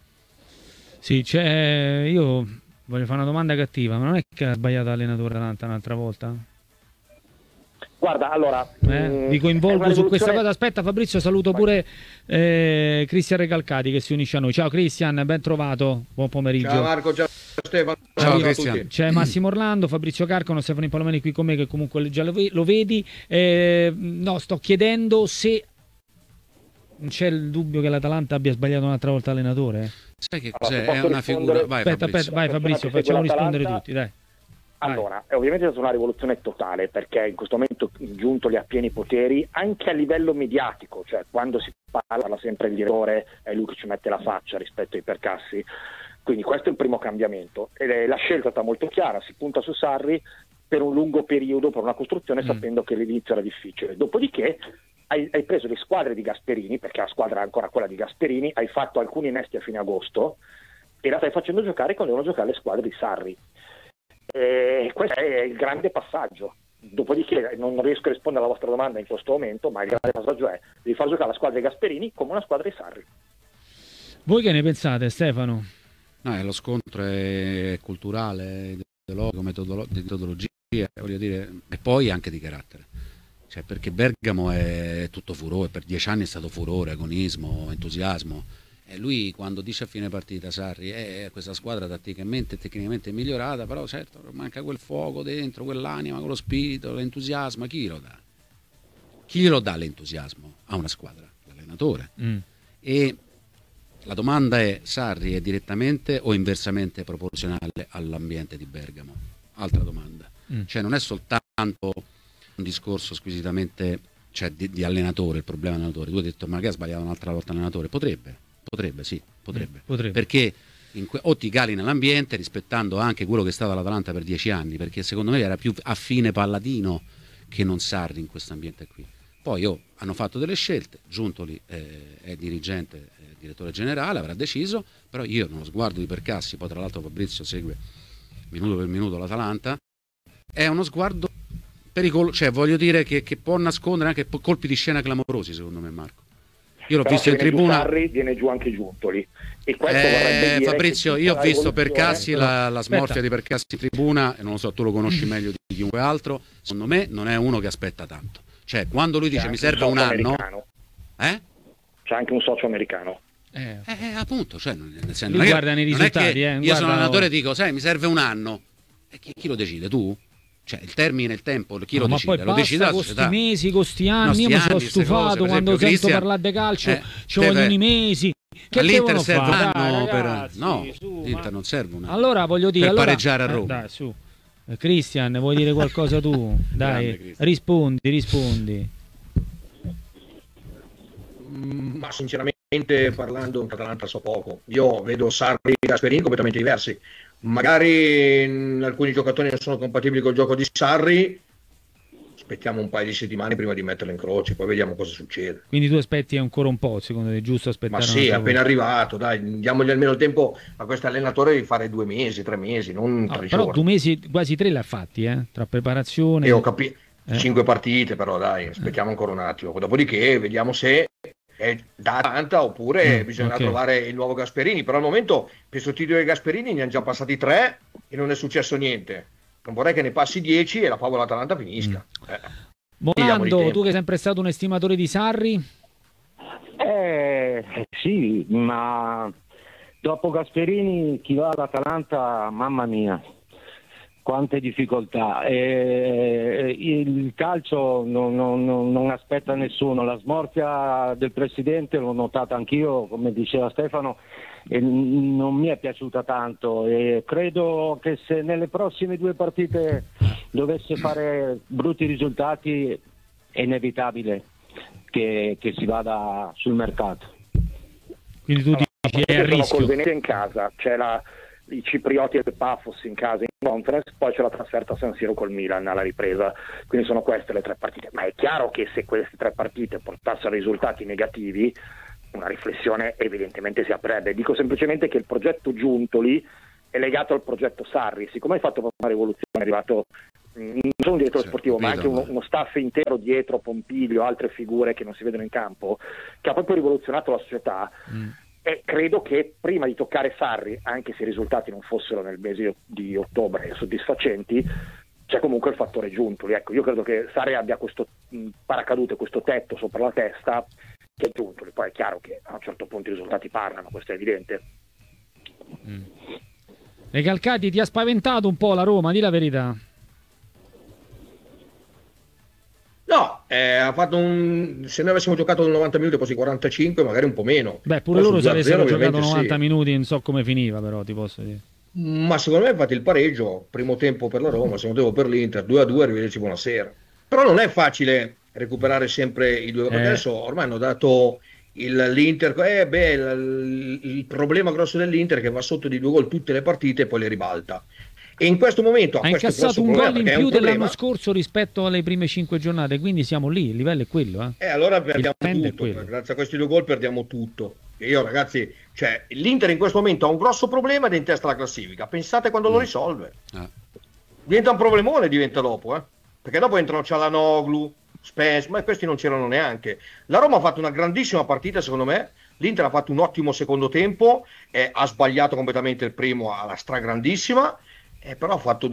Sì, io voglio fare una domanda cattiva, ma non è che ha sbagliato l'allenatore Atalanta un'altra volta? Guarda, allora... Vi coinvolgo su questa cosa. Aspetta Fabrizio, saluto pure Cristian Recalcati che si unisce a noi. Ciao Cristian, ben trovato, buon pomeriggio. Ciao Marco, ciao Stefano. Ciao Cristian. C'è Massimo Orlando, Fabrizio Carcano, Stefano Palomeni qui con me che comunque già lo vedi. No, sto chiedendo se non c'è il dubbio che l'Atalanta abbia sbagliato un'altra volta allenatore. Sai che cos'è? È una figura... Vai, Aspetta, vai Fabrizio, facciamo rispondere tutti, dai. Allora, ovviamente è stata una rivoluzione totale, perché in questo momento Giuntoli ha pieni poteri anche a livello mediatico, cioè quando si parla sempre il direttore è lui che ci mette la faccia rispetto ai percassi, quindi questo è il primo cambiamento. La scelta è stata molto chiara, si punta su Sarri per un lungo periodo, per una costruzione, sapendo che l'inizio era difficile. Dopodiché hai preso le squadre di Gasperini, perché la squadra è ancora quella di Gasperini, hai fatto alcuni innesti a fine agosto e la stai facendo giocare quando devono giocare le squadre di Sarri. Questo è il grande passaggio. Dopodiché non riesco a rispondere alla vostra domanda in questo momento, ma il grande passaggio è di far giocare la squadra di Gasperini come una squadra di Sarri. Voi che ne pensate, Stefano? No, lo scontro è culturale, ideologico, di metodologia, voglio dire, e poi anche di carattere. Cioè, perché Bergamo è tutto furore, per 10 anni è stato furore, agonismo, entusiasmo. E lui quando dice a fine partita Sarri questa squadra tatticamente e tecnicamente è migliorata, però certo manca quel fuoco dentro, quell'anima, quello spirito, l'entusiasmo, chi glielo dà? Chi glielo dà l'entusiasmo a una squadra? L'allenatore. E la domanda è: Sarri è direttamente o inversamente proporzionale all'ambiente di Bergamo? Altra domanda. Cioè non è soltanto un discorso squisitamente, cioè, di allenatore, il problema allenatore. Tu hai detto ma che ha sbagliato un'altra volta allenatore? Potrebbe, sì, potrebbe. Perché o ti cali nell'ambiente rispettando anche quello che è stato l'Atalanta per 10 anni, perché secondo me era più affine Palladino che non Sarri in questo ambiente qui. Poi hanno fatto delle scelte, Giuntoli è dirigente, è direttore generale, avrà deciso, però io nello sguardo di Percassi, poi tra l'altro Fabrizio segue minuto per minuto l'Atalanta, è uno sguardo pericoloso, cioè voglio dire che può nascondere anche colpi di scena clamorosi, secondo me, Marco. Io l'ho visto in tribuna. Sarri, viene giù anche Giuntoli. E questo vorrebbe dire Fabrizio, io ho visto Percassi, la smorfia di Percassi in tribuna, e non lo so, tu lo conosci meglio di chiunque altro. Secondo me non è uno che aspetta tanto. Cioè, quando lui dice mi serve un anno, c'è anche un socio americano. Appunto, cioè, nel senso, lui guarda nei risultati. Io sono allenatore e dico, sai, mi serve un anno. E chi lo decide? Tu? Cioè il termine, il tempo, chi lo decide? Ma lo decide con sti mesi, con sti anni, io mi sono stufato cose, quando sento parlare di calcio, ci vogliono i mesi. Che all'Inter serve un anno ragazzi, no, l'Inter non serve un anno. Allora voglio dire, per pareggiare a Roma. Dai, su. Cristian, vuoi dire qualcosa tu? Dai, rispondi. Ma sinceramente parlando, in Atalanta so poco. Io vedo Sarri e Gasperini completamente diversi. Magari alcuni giocatori non sono compatibili col gioco di Sarri, aspettiamo un paio di settimane prima di metterlo in croce, poi vediamo cosa succede. Quindi tu aspetti ancora un po', secondo te è giusto aspettare? Ma sì, è appena arrivato, dai, diamogli almeno il tempo a questo allenatore di fare 2 mesi, 3 mesi, non 3 però giorni. 2 mesi, quasi 3 li ha fatti, tra preparazione. E ho capito, 5 partite, però dai, aspettiamo ancora un attimo, dopodiché vediamo se è da tanta oppure bisogna trovare il nuovo Gasperini, però al momento per sostituire i Gasperini ne hanno già passati 3 e non è successo niente. Non vorrei che ne passi 10 e la favola Atalanta finisca. Morando, tu che sei sempre stato un estimatore di Sarri? Sì, ma dopo Gasperini chi va all'Atalanta, mamma mia, quante difficoltà. Il calcio non aspetta nessuno, la smorfia del presidente l'ho notata anch'io, come diceva Stefano, e non mi è piaciuta tanto, e credo che se nelle prossime 2 partite dovesse fare brutti risultati è inevitabile che si vada sul mercato. Quindi tu dici è a rischio. Col Venezia in casa, c'è i ciprioti del Pafos in casa in Conference, poi c'è la trasferta a San Siro col Milan alla ripresa, quindi sono queste le 3 partite, ma è chiaro che se queste 3 partite portassero a risultati negativi una riflessione evidentemente si aprirebbe. Dico semplicemente che il progetto Giuntoli è legato al progetto Sarri, siccome hai fatto una rivoluzione, è arrivato non solo un direttore sportivo ma anche uno staff intero dietro, Pompiglio, altre figure che non si vedono in campo, che ha proprio rivoluzionato la società. E credo che prima di toccare Sarri, anche se i risultati non fossero nel mese di ottobre soddisfacenti, c'è comunque il fattore Giuntoli. Ecco, io credo che Sarri abbia questo paracadute, questo tetto sopra la testa che è Giuntoli. Poi è chiaro che a un certo punto i risultati parlano, questo è evidente. Recalcati, ti ha spaventato un po' la Roma, di la verità. No, ha fatto se noi avessimo giocato 90 minuti, poi 45, magari un po' meno. Beh, pure loro se avessero giocato 90 minuti non so come finiva, però ti posso dire. Ma secondo me infatti il pareggio, primo tempo per la Roma, secondo tempo per l'Inter, 2-2, arrivederci, buonasera. Però non è facile recuperare sempre i due, perché adesso ormai hanno dato l'Inter, il problema grosso dell'Inter è che va sotto di 2 gol tutte le partite e poi le ribalta. E in questo momento ha incassato un gol in più dell'anno scorso rispetto alle prime 5 giornate, quindi siamo lì, il livello è quello. Allora perdiamo tutto, grazie a questi 2 gol perdiamo tutto. E io ragazzi, cioè l'Inter in questo momento ha un grosso problema ed è in testa alla classifica, pensate quando lo risolve. Diventa un problemone, diventa dopo, perché dopo entrano Cialanoglu, Spence, ma questi non c'erano neanche. La Roma ha fatto una grandissima partita secondo me, l'Inter ha fatto un ottimo secondo tempo, ha sbagliato completamente il primo alla stragrandissima, però ha fatto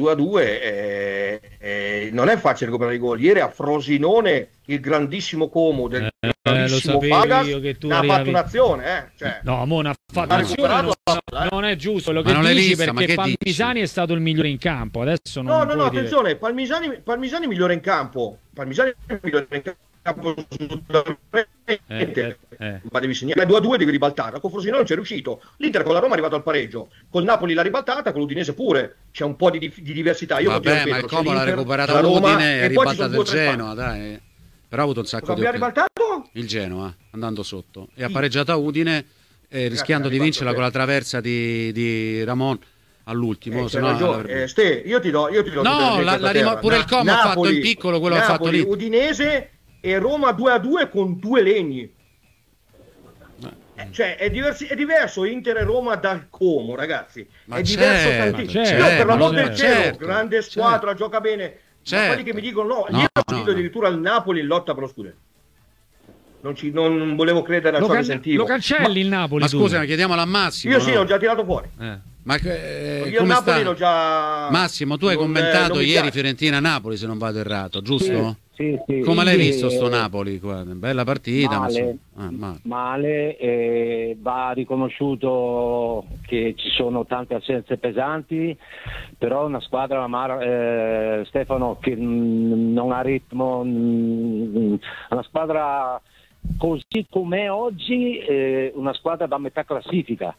2-2, non è facile recuperare i gol. Ieri a Frosinone il grandissimo Como del grandissimo Pagas ha fatto un'azione, no, mo ha fatto un'azione, non è giusto quello che dici, perché Palmisani è stato il migliore in campo. Adesso non no, attenzione, Palmisani migliore in campo, ma devi segnare 2-2, devi ribaltare. Con Frosinone non c'è riuscito. L'Inter con la Roma è arrivato al pareggio, col Napoli l'ha ribaltata, con l'Udinese pure c'è un po' di diversità. Io vabbè, ma il Como l'ha recuperata l'Udine e ribaltata il Genoa, dai. Però ha avuto un sacco di ribaltato il Genoa andando sotto e ha pareggiato a Udine, rischiando di vincerla con la traversa di Ramon all'ultimo. Io ti do no, pure il Como ha fatto in piccolo quello che ha fatto lì. Udinese e Roma 2-2 con 2 legni. Cioè è diverso Inter e Roma dal Como, ragazzi. È diverso tantissimo. Per l'amor del cielo, grande squadra, gioca bene. Ma quelli che mi dicono io ho sentito addirittura il Napoli in lotta per lo scudetto. Non volevo credere a ciò che sentivo. Lo cancelli il Napoli? Ma scusa, chiediamolo a Massimo. Io sì, l'ho già tirato fuori. Ma io Napoli l'ho già. Massimo, tu hai commentato ieri Fiorentina-Napoli, se non vado errato, giusto? Sì. Come l'hai visto sto Napoli qua? Bella partita, male, va riconosciuto che ci sono tante assenze pesanti, però una squadra Stefano che non ha ritmo, una squadra così com'è oggi, una squadra da metà classifica.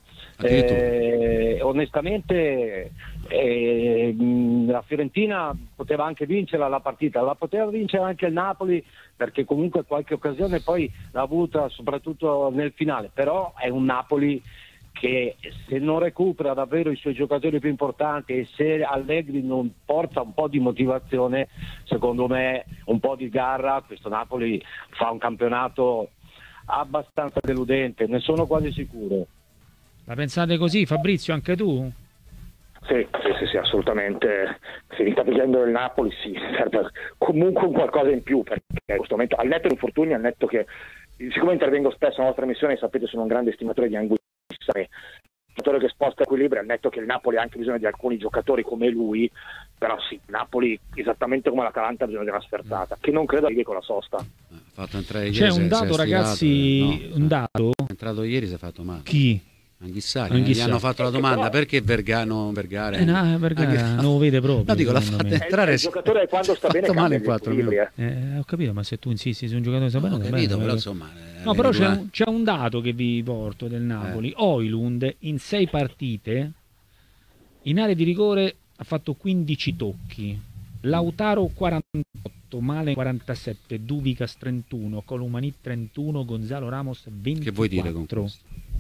Onestamente la Fiorentina poteva anche vincerla la partita, la poteva vincere anche il Napoli, perché comunque qualche occasione poi l'ha avuta soprattutto nel finale, però è un Napoli che se non recupera davvero i suoi giocatori più importanti e se Allegri non porta un po' di motivazione, secondo me un po' di garra, questo Napoli fa un campionato abbastanza deludente, ne sono quasi sicuro. La pensate così, Fabrizio, anche tu? Sì, assolutamente. Finita vedendo il Napoli, sì, serve comunque un qualcosa in più, perché in questo momento, al netto di infortuni, al netto che, siccome intervengo spesso nella nostra missione, sapete, sono un grande estimatore di Anguissa, giocatore che sposta equilibrio, al netto che il Napoli ha anche bisogno di alcuni giocatori come lui, però sì, Napoli, esattamente come l'Atalanta, ha bisogno di una sferzata, che non credo arrivi con la sosta. C'è un dato, ragazzi, un dato. È entrato ieri, si è fatto male. Chi? Anghissari. Gli hanno fatto la domanda perché Vergara Vergara non lo vede proprio. No, dico, l'ha fatto entrare. Il giocatore quando sta bene male in 4 minuti. Ho capito, ma se tu insisti su un giocatore sta bene, ho capito, però insomma. No, però c'è un dato che vi porto del Napoli. Højlund in 6 partite in area di rigore ha fatto 15 tocchi. Lautaro 48, Malen 47, Duvicas 31, Colomani 31, Gonzalo Ramos 24. Che vuoi dire con questo?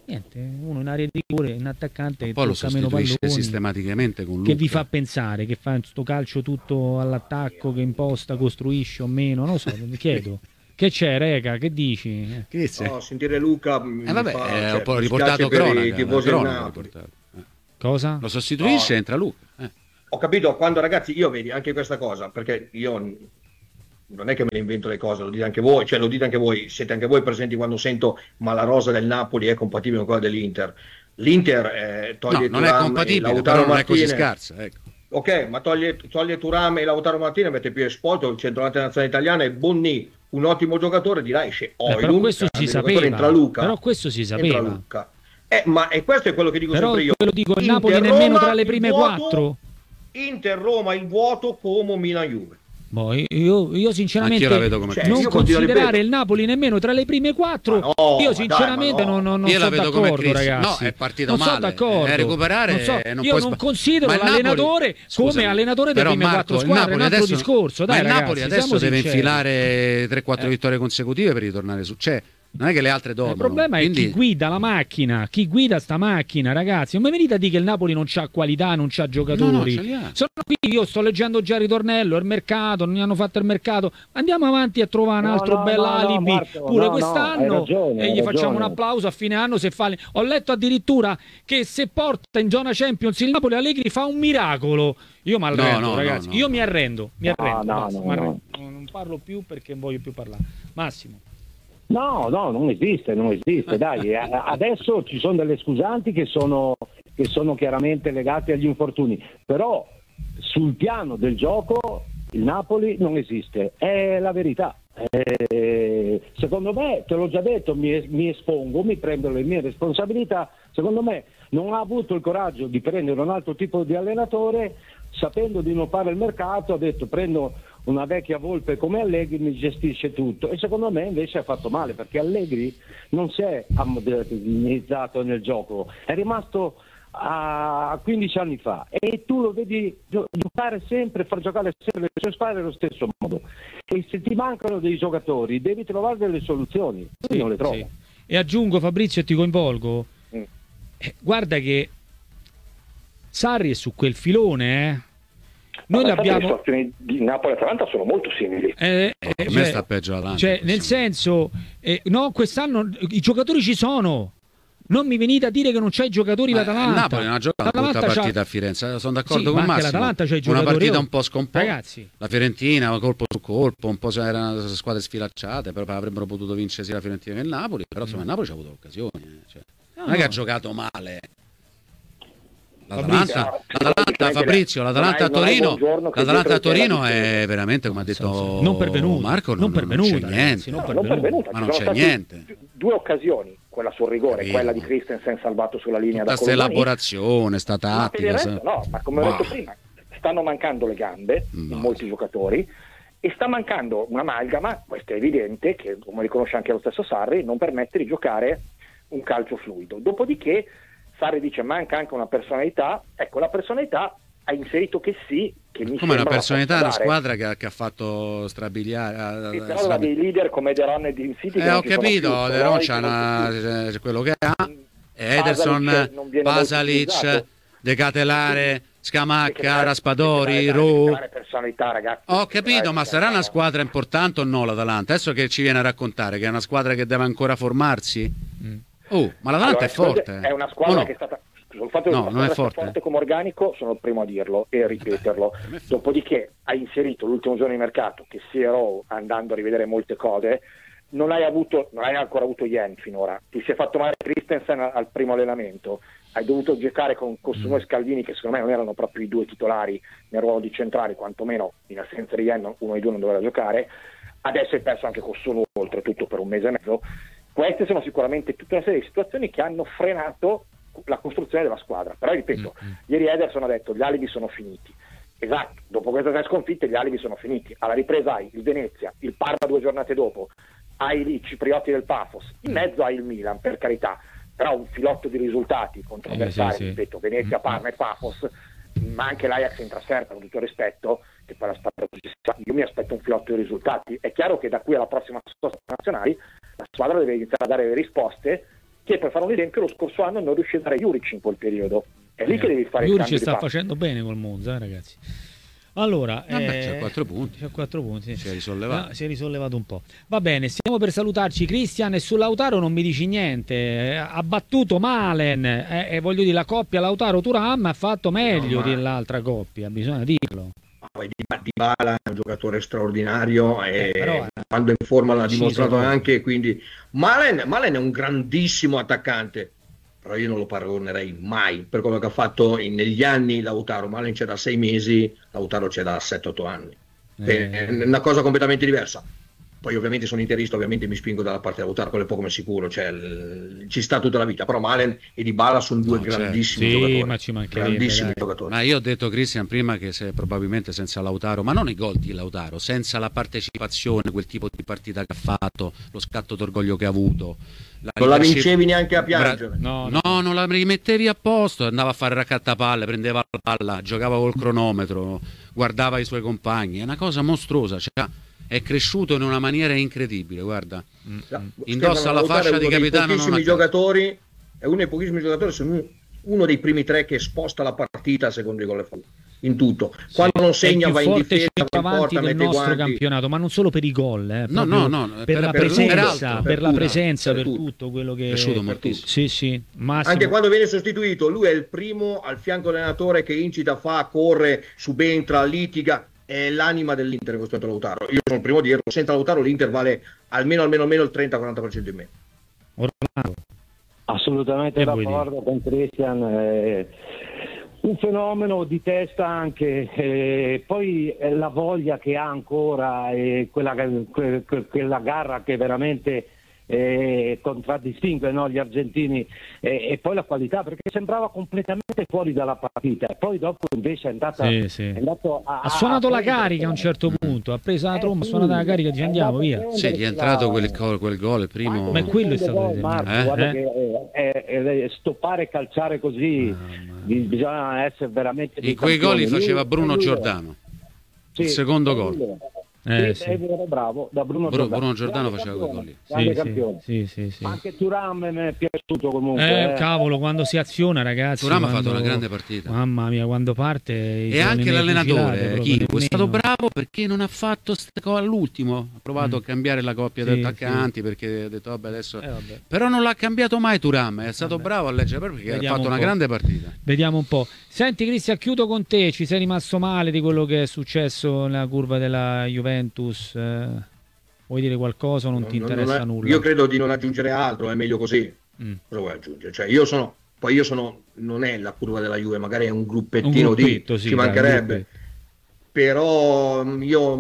Niente, uno in area di rigore, un attaccante che poi lo tocca meno sostituisce palloni, sistematicamente con Luca. che vi fa pensare, che fa sto calcio tutto all'attacco, che imposta, costruisce o meno, non lo so, mi chiedo. Che c'è, Reca? Che dici? No, sentire Luca è un po' riportato cronaca. Cosa? Lo sostituisce e entra Luca. Ho capito, quando ragazzi, io vedi anche questa cosa, perché io non è che me ne invento le cose, lo dite anche voi, cioè lo dite anche voi, siete anche voi presenti quando sento ma la rosa del Napoli è compatibile con quella dell'Inter. L'Inter toglie non è compatibile, però non è così scarsa, ecco. Ok, ma toglie Thuram e Lautaro Martinez, mette più Esposito, il centravanti nazionale italiana, e Bonni, un ottimo giocatore, dirà esce Oilund, però questo si sapeva, entra Luca, però questo si sapeva. Luca. E questo è quello che dico però sempre io. Però dico, il Inter, Napoli nemmeno Roma, tra le prime quattro. Inter, Roma, il vuoto come Milan-Juve. Boh, io sinceramente non considerare il Napoli nemmeno tra le prime quattro, io sinceramente non sono d'accordo, ragazzi. No, è partito non male, sono d'accordo. Recuperare io non considero l'allenatore come allenatore delle prime quattro squadre, è un altro discorso. Dai, il Napoli ragazzi, adesso deve sinceri. infilare 3-4 vittorie consecutive per ritornare su. Cioè, non è che le altre dormono. Il problema è chi guida la macchina, chi guida sta macchina, ragazzi. Non mi venite a dire che il Napoli non c'ha qualità, non c'ha giocatori. Sono qui, io sto leggendo già il ritornello, il mercato, non hanno fatto il mercato. Andiamo avanti a trovare un altro bel alibi Marco, pure quest'anno e gli facciamo un ragione. applauso a fine anno se fa. Ho letto addirittura che se porta in zona Champions il Napoli, Allegri fa un miracolo. Io mi arrendo, ragazzi. Io mi arrendo. Non parlo più perché non voglio più parlare. Massimo. No, non esiste, dai. Adesso ci sono delle scusanti che sono chiaramente legate agli infortuni, però sul piano del gioco il Napoli non esiste, è la verità. Secondo me, te l'ho già detto, mi espongo, mi prendo le mie responsabilità, secondo me non ha avuto il coraggio di prendere un altro tipo di allenatore, sapendo di non fare il mercato, ha detto prendo una vecchia volpe come Allegri, mi gestisce tutto, e secondo me invece ha fatto male, perché Allegri non si è ammodernizzato nel gioco, è rimasto a 15 anni fa e tu lo vedi giocare sempre, far giocare sempre le sue squadre allo stesso modo, e se ti mancano dei giocatori devi trovare delle soluzioni, non le trovo. Sì. E aggiungo, Fabrizio, e ti coinvolgo, guarda che Sarri è su quel filone, Noi l'abbiamo... Le situazioni di Napoli e Atalanta sono molto simili. A me sta peggio l'Atalanta. Cioè, nel senso, no, quest'anno i giocatori ci sono. Non mi venite a dire che non c'è i giocatori l'Atalanta. Il Napoli non ha giocato una brutta partita a Firenze, sono d'accordo con Massimo. L'Atalanta c'ha i giocatori. Una partita un po' scomposta. Ragazzi. La Fiorentina, colpo su colpo, un po' erano squadre sfilacciate, però avrebbero potuto vincere sia la Fiorentina che il Napoli, però insomma il Napoli ci ha avuto occasioni. Cioè, non è che ha giocato male. L'Atalanta, Fabrizio, l'Atalanta a Torino è veramente, come ha detto non pervenuta, Marco, non c'è niente. Ma non c'è niente. Due occasioni, quella sul rigore, quella di Christensen salvato sulla linea da Colomani. Questa elaborazione, sta tattica. No, ma come ho detto prima, stanno mancando le gambe in molti giocatori e sta mancando un'amalgama, questo è evidente, che come riconosce anche lo stesso Sarri, non permette di giocare un calcio fluido. Dopodiché Sarri dice manca anche una personalità, ecco, la personalità ha inserito che sì, che mi come una personalità, una squadra che ha fatto strabiliare. Sì, però dei leader come Deron e Dean City ho capito, Deron c'è quello che ha, Ederson, Pasalic, De Catelare, Scamacca, Raspadori, Ru. Ho capito, ma sarà una squadra importante o no l'Atalanta? Adesso che ci viene a raccontare che è una squadra che deve ancora formarsi? Ma l'Atalanta è forte. È una squadra che è stata... Sul fatto che non è forte come organico sono il primo a dirlo e a ripeterlo. Dopodiché hai inserito l'ultimo giorno di mercato che Sierra, andando a rivedere molte cose, non hai ancora avuto Yen finora, ti si è fatto male Christensen al primo allenamento, hai dovuto giocare con Costuno e Scalvini che secondo me non erano proprio i due titolari nel ruolo di centrali, quantomeno in assenza di Yen uno dei due non doveva giocare, adesso hai perso anche Costuno oltretutto per un mese e mezzo. Queste sono sicuramente tutta una serie di situazioni che hanno frenato la costruzione della squadra, però ripeto, ieri Ederson ha detto gli alibi sono finiti. Esatto, dopo queste 3 sconfitte gli alibi sono finiti. Alla ripresa hai il Venezia, il Parma 2 giornate dopo, hai i ciprioti del Pafos, in mezzo hai il Milan, per carità, però un filotto di risultati contro avversari, ripeto, Venezia, Parma e Pafos, ma anche l'Ajax in trasferta, con tutto il rispetto, che poi la squadra, io mi aspetto un filotto di risultati. È chiaro che da qui alla prossima sosta nazionali la squadra deve iniziare a dare le risposte che per fare un esempio lo scorso anno non riuscì a dare Juric in quel periodo. È lì che devi fare il Juric cambio sta di passo. facendo bene col Monza, ragazzi. Allora, c'ha 4 punti. C'ha 4 punti. Si è risollevato. Si è risollevato un po'. Va bene, stiamo per salutarci. Cristian, e su Lautaro non mi dici niente. Ha battuto Malen. E voglio dire, la coppia Lautaro-Thuram ha fatto meglio dell'altra coppia, bisogna dirlo. Dybala è un giocatore straordinario e però, quando è in forma l'ha dimostrato proprio. anche, quindi Malen è un grandissimo attaccante, però io non lo paragonerei mai per quello che ha fatto negli anni Lautaro. Malen c'è da 6 mesi, Lautaro c'è da 7-8 anni, è una cosa completamente diversa. Poi ovviamente sono interista, ovviamente mi spingo dalla parte di Lautaro, quello è poco ma sicuro, cioè, ci sta tutta la vita, però Malen e Dybala sono due grandissimi giocatori, ma ci mancherebbe, grandissimi giocatori. Ma io ho detto, Cristian, prima che probabilmente senza Lautaro, ma non i gol di Lautaro, senza la partecipazione, quel tipo di partita che ha fatto, lo scatto d'orgoglio che ha avuto, non la vincevi neanche a piangere. No, non la rimettevi a posto, andava a fare raccattapalle, prendeva la palla, giocava col cronometro, guardava i suoi compagni, è una cosa mostruosa, cioè, è cresciuto in una maniera incredibile, guarda. Indossa la fascia di capitano. È uno dei pochissimi giocatori, sono uno dei primi 3 che sposta la partita secondo i gol in tutto. Quando non segna va in difesa, avanti del nostro campionato, ma non solo per i gol, per la presenza, per tutto quello che è sì, Massimo. Anche quando viene sostituito, lui è il primo al fianco dell'allenatore che incita, fa, corre, subentra, litiga. È l'anima dell'Inter in questo momento Lautaro. Io sono il primo a dirlo, senza Lautaro l'Inter vale almeno il 30-40% in meno. Orlando. Assolutamente d'accordo con Cristian, un fenomeno di testa anche, poi la voglia che ha ancora, quella garra che veramente contraddistingue, no, gli argentini, e poi la qualità, perché sembrava completamente fuori dalla partita e poi dopo invece è andata ha suonato la carica a un certo punto, ha preso la tromba, ha suonato la carica, dice andiamo via. Sì, gli è entrato quel gol, il primo. Ma quello è stato guarda che stoppare e calciare così bisogna essere veramente in quei gol li faceva Bruno Giordano, il secondo gol. È vero, bravo, da Bruno Giordano faceva quel gol lì. Sì. Anche Thuram mi è piaciuto comunque. Cavolo, quando si aziona, ragazzi. Thuram ha fatto una grande partita. Mamma mia, quando parte. E anche l'allenatore Chico è stato bravo perché non ha fatto all'ultimo. Ha provato a cambiare la coppia di attaccanti perché ha detto vabbè adesso. Però non l'ha cambiato mai Thuram. È stato bravo a leggere perché ha fatto una grande partita. Vediamo un po'. Senti, Cristian, chiudo con te. Ci sei rimasto male di quello che è successo nella curva della Juventus? Vuoi dire qualcosa o non ti interessa nulla? Io credo di non aggiungere altro, è meglio così. Cosa vuoi aggiungere? Cioè, io sono non è la curva della Juve, magari è un gruppettino ci mancherebbe. Però io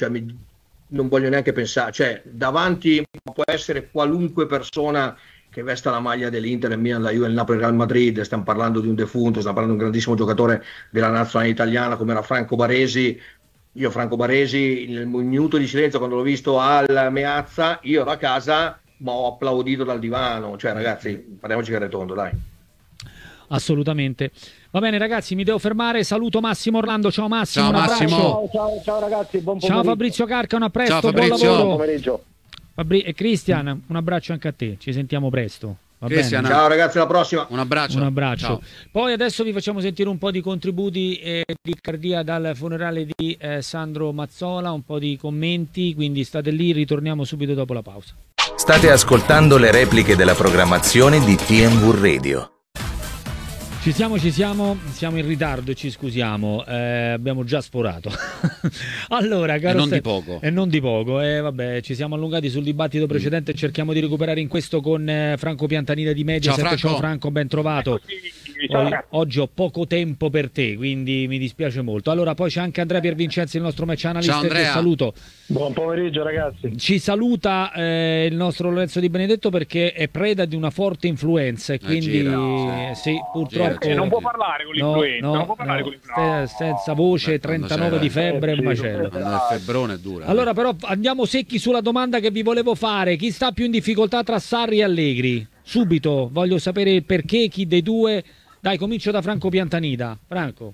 non voglio neanche pensare, cioè davanti può essere qualunque persona che vesta la maglia dell'Inter, il Milan, la Juve, il Napoli, il Real Madrid. Stiamo parlando di un defunto, stiamo parlando di un grandissimo giocatore della nazionale italiana come era Franco Baresi. Io Franco Baresi, nel minuto di silenzio quando l'ho visto al Meazza, io ero a casa ma ho applaudito dal divano. Cioè ragazzi, parliamoci che retondo, dai. Assolutamente. Va bene ragazzi, mi devo fermare. Saluto Massimo Orlando. Ciao Massimo. Ciao Massimo. Ciao ragazzi, buon pomeriggio. Ciao Fabrizio Carcano, a presto. Ciao Fabrizio. Buon lavoro. Buon pomeriggio. E Cristian, un abbraccio anche a te. Ci sentiamo presto. Va bene? Ciao ragazzi, alla prossima. Un abbraccio. Ciao. Poi adesso vi facciamo sentire un po' di contributi di cardia dal funerale di Sandro Mazzola, un po' di commenti, quindi state lì, ritorniamo subito dopo la pausa. State ascoltando le repliche della programmazione di TMV Radio. Ci siamo in ritardo, ci scusiamo, abbiamo già sforato. Allora, caro e non di poco. Vabbè, ci siamo allungati sul dibattito precedente e cerchiamo di recuperare in questo con Franco Piantanida di Mediaset. Ciao Franco, ben trovato. Oggi ho poco tempo per te, quindi mi dispiace molto. Allora, poi c'è anche Andrea Piervincenzi, il nostro match analyst, che saluto. Buon pomeriggio ragazzi. Ci saluta il nostro Lorenzo Di Benedetto perché è preda di una forte influenza e quindi sì, purtroppo non può parlare con l'influenza, non può parlare con l'influenza. Senza voce, 39 di febbre, un macello. Il febbrone è dura. Allora però andiamo secchi sulla domanda che vi volevo fare. Chi sta più in difficoltà tra Sarri e Allegri? Subito, voglio sapere il perché, chi dei due. Dai, comincio da Franco Piantanida. Franco.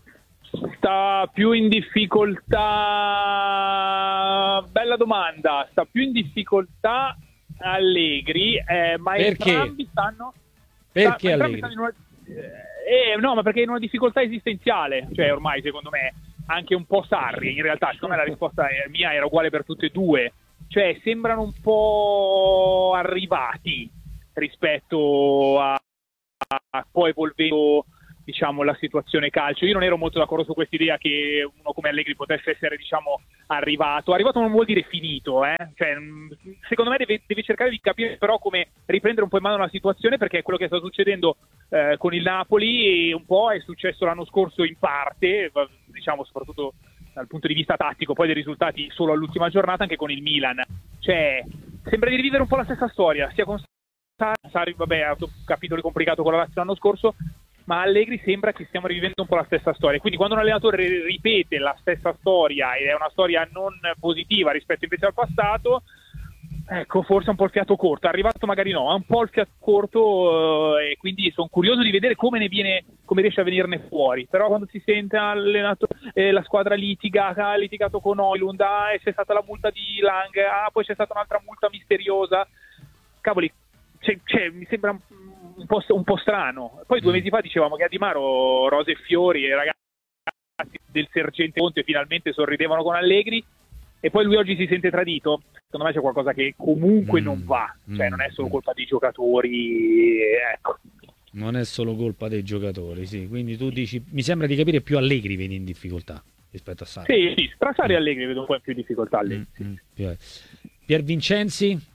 Sta più in difficoltà, bella domanda, sta più in difficoltà Allegri, ma perché? Entrambi stanno... Perché entrambi Allegri? stanno no, ma perché è in una difficoltà esistenziale, cioè ormai secondo me anche un po' Sarri, in realtà secondo me la risposta mia era uguale per tutte e due, cioè sembrano un po' arrivati rispetto a poi evolvendo, diciamo, la situazione calcio. Io non ero molto d'accordo su questa idea che uno come Allegri potesse essere, diciamo, arrivato non vuol dire finito, cioè, secondo me deve cercare di capire però come riprendere un po' in mano la situazione, perché è quello che sta succedendo con il Napoli, e un po' è successo l'anno scorso in parte, diciamo soprattutto dal punto di vista tattico, poi dei risultati solo all'ultima giornata anche con il Milan, cioè sembra di rivivere un po' la stessa storia, sia con Sarri, vabbè, ha avuto un capitolo complicato con la Lazio l'anno scorso, ma Allegri sembra che stiamo rivivendo un po' la stessa storia. Quindi quando un allenatore ripete la stessa storia ed è una storia non positiva rispetto invece al passato, ecco, forse un po' il fiato corto. È arrivato magari no, ha un po' il fiato corto, e quindi sono curioso di vedere come riesce a venirne fuori. Però quando si sente la squadra ha litigato con Højlund, c'è stata la multa di Lang, poi c'è stata un'altra multa misteriosa, cavoli, mi sembra un po' strano. Poi 2 mesi fa dicevamo che a Di Maro rose e fiori, e i ragazzi del Sergente Conte finalmente sorridevano con Allegri, e poi lui oggi si sente tradito. Secondo me c'è qualcosa che comunque non va, cioè non è solo colpa dei giocatori, ecco. Non è solo colpa dei giocatori, sì. Quindi tu dici, mi sembra di capire, più Allegri viene in difficoltà rispetto a Sarri. Sì, tra Sarri e Allegri vedo un po' in più difficoltà Allegri. Pier Vincenzi?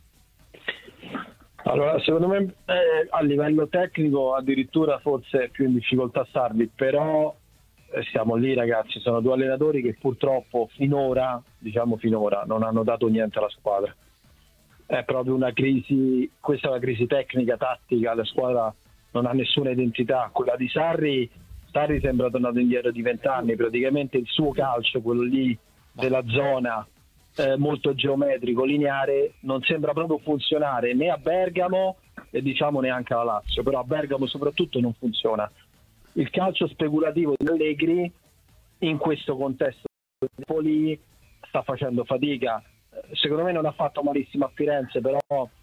Allora, secondo me a livello tecnico addirittura forse è più in difficoltà Sarri, però siamo lì, ragazzi, sono 2 allenatori che purtroppo finora non hanno dato niente alla squadra. È proprio una crisi, questa è una crisi tecnica, tattica, la squadra non ha nessuna identità. Quella di Sarri sembra tornato indietro di 20 anni, praticamente il suo calcio, quello lì della zona, molto geometrico, lineare, non sembra proprio funzionare né a Bergamo e diciamo neanche alla Lazio, però a Bergamo soprattutto non funziona. Il calcio speculativo di Allegri in questo contesto di Napoli sta facendo fatica. Secondo me non ha fatto malissimo a Firenze, però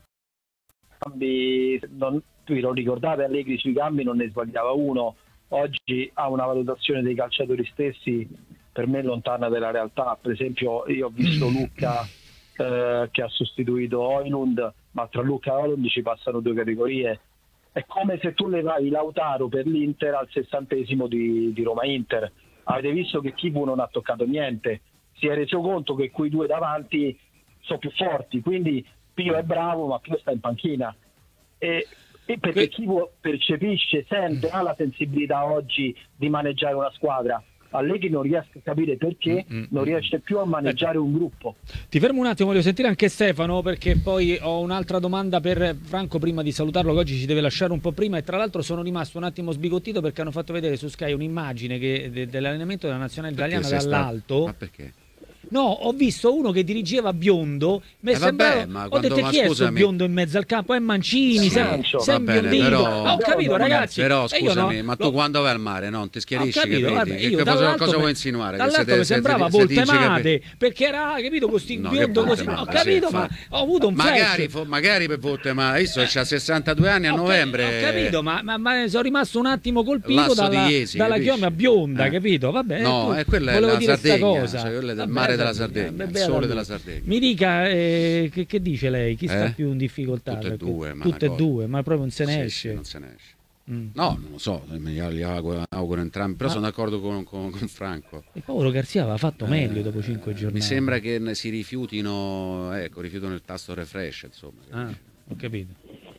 vi lo ricordate, Allegri sui cambi non ne sbagliava uno. Oggi ha una valutazione dei calciatori stessi per me lontana dalla realtà. Per esempio io ho visto Lucca che ha sostituito Højlund, ma tra Lucca e Højlund ci passano 2 categorie. È come se tu levavi Lautaro per l'Inter al 60° di Roma-Inter. Avete visto che Chivu non ha toccato niente, si è reso conto che quei 2 davanti sono più forti, quindi Pio è bravo ma Pio sta in panchina, e perché Chivu percepisce, sente, ha la sensibilità oggi di maneggiare una squadra. Allegri non riesco a capire perché non riesce più a maneggiare un gruppo. Ti fermo un attimo, voglio sentire anche Stefano, perché poi ho un'altra domanda per Franco prima di salutarlo, che oggi ci deve lasciare un po' prima, e tra l'altro sono rimasto un attimo sbigottito perché hanno fatto vedere su Sky un'immagine dell'allenamento della nazionale italiana dall'alto. Ma perché? No, ho visto uno che dirigeva Biondo, mi sembrava, ho detto chi è sto Biondo in mezzo al campo? È Mancini, sei biondino. Però, ho capito, ragazzi. Però scusami, ma tu quando vai al mare non ti schiarisci, capito, cosa vuoi insinuare? Dall'alto mi sembrava Voltemade, perché era, capito, con sti Biondo così. Ho capito, ma ho avuto un flash. Magari per Voltemade, visto che c'ha 62 anni a novembre. Ho capito, ma sono rimasto un attimo colpito dalla chioma bionda, capito? Vabbè, no, quella è la Sardegna, quella del mare della Sardegna, il sole della Sardegna. Mi dica, che dice lei? Chi sta più in difficoltà? Tutte e due, ma proprio non se ne esce. Sì, non se ne esce. No, non lo so, gli auguro entrambi, però sono d'accordo con Franco. Il povero Garzia aveva fatto meglio dopo 5 giornate. Mi sembra che si rifiutino il tasto refresh, insomma. Ho capito.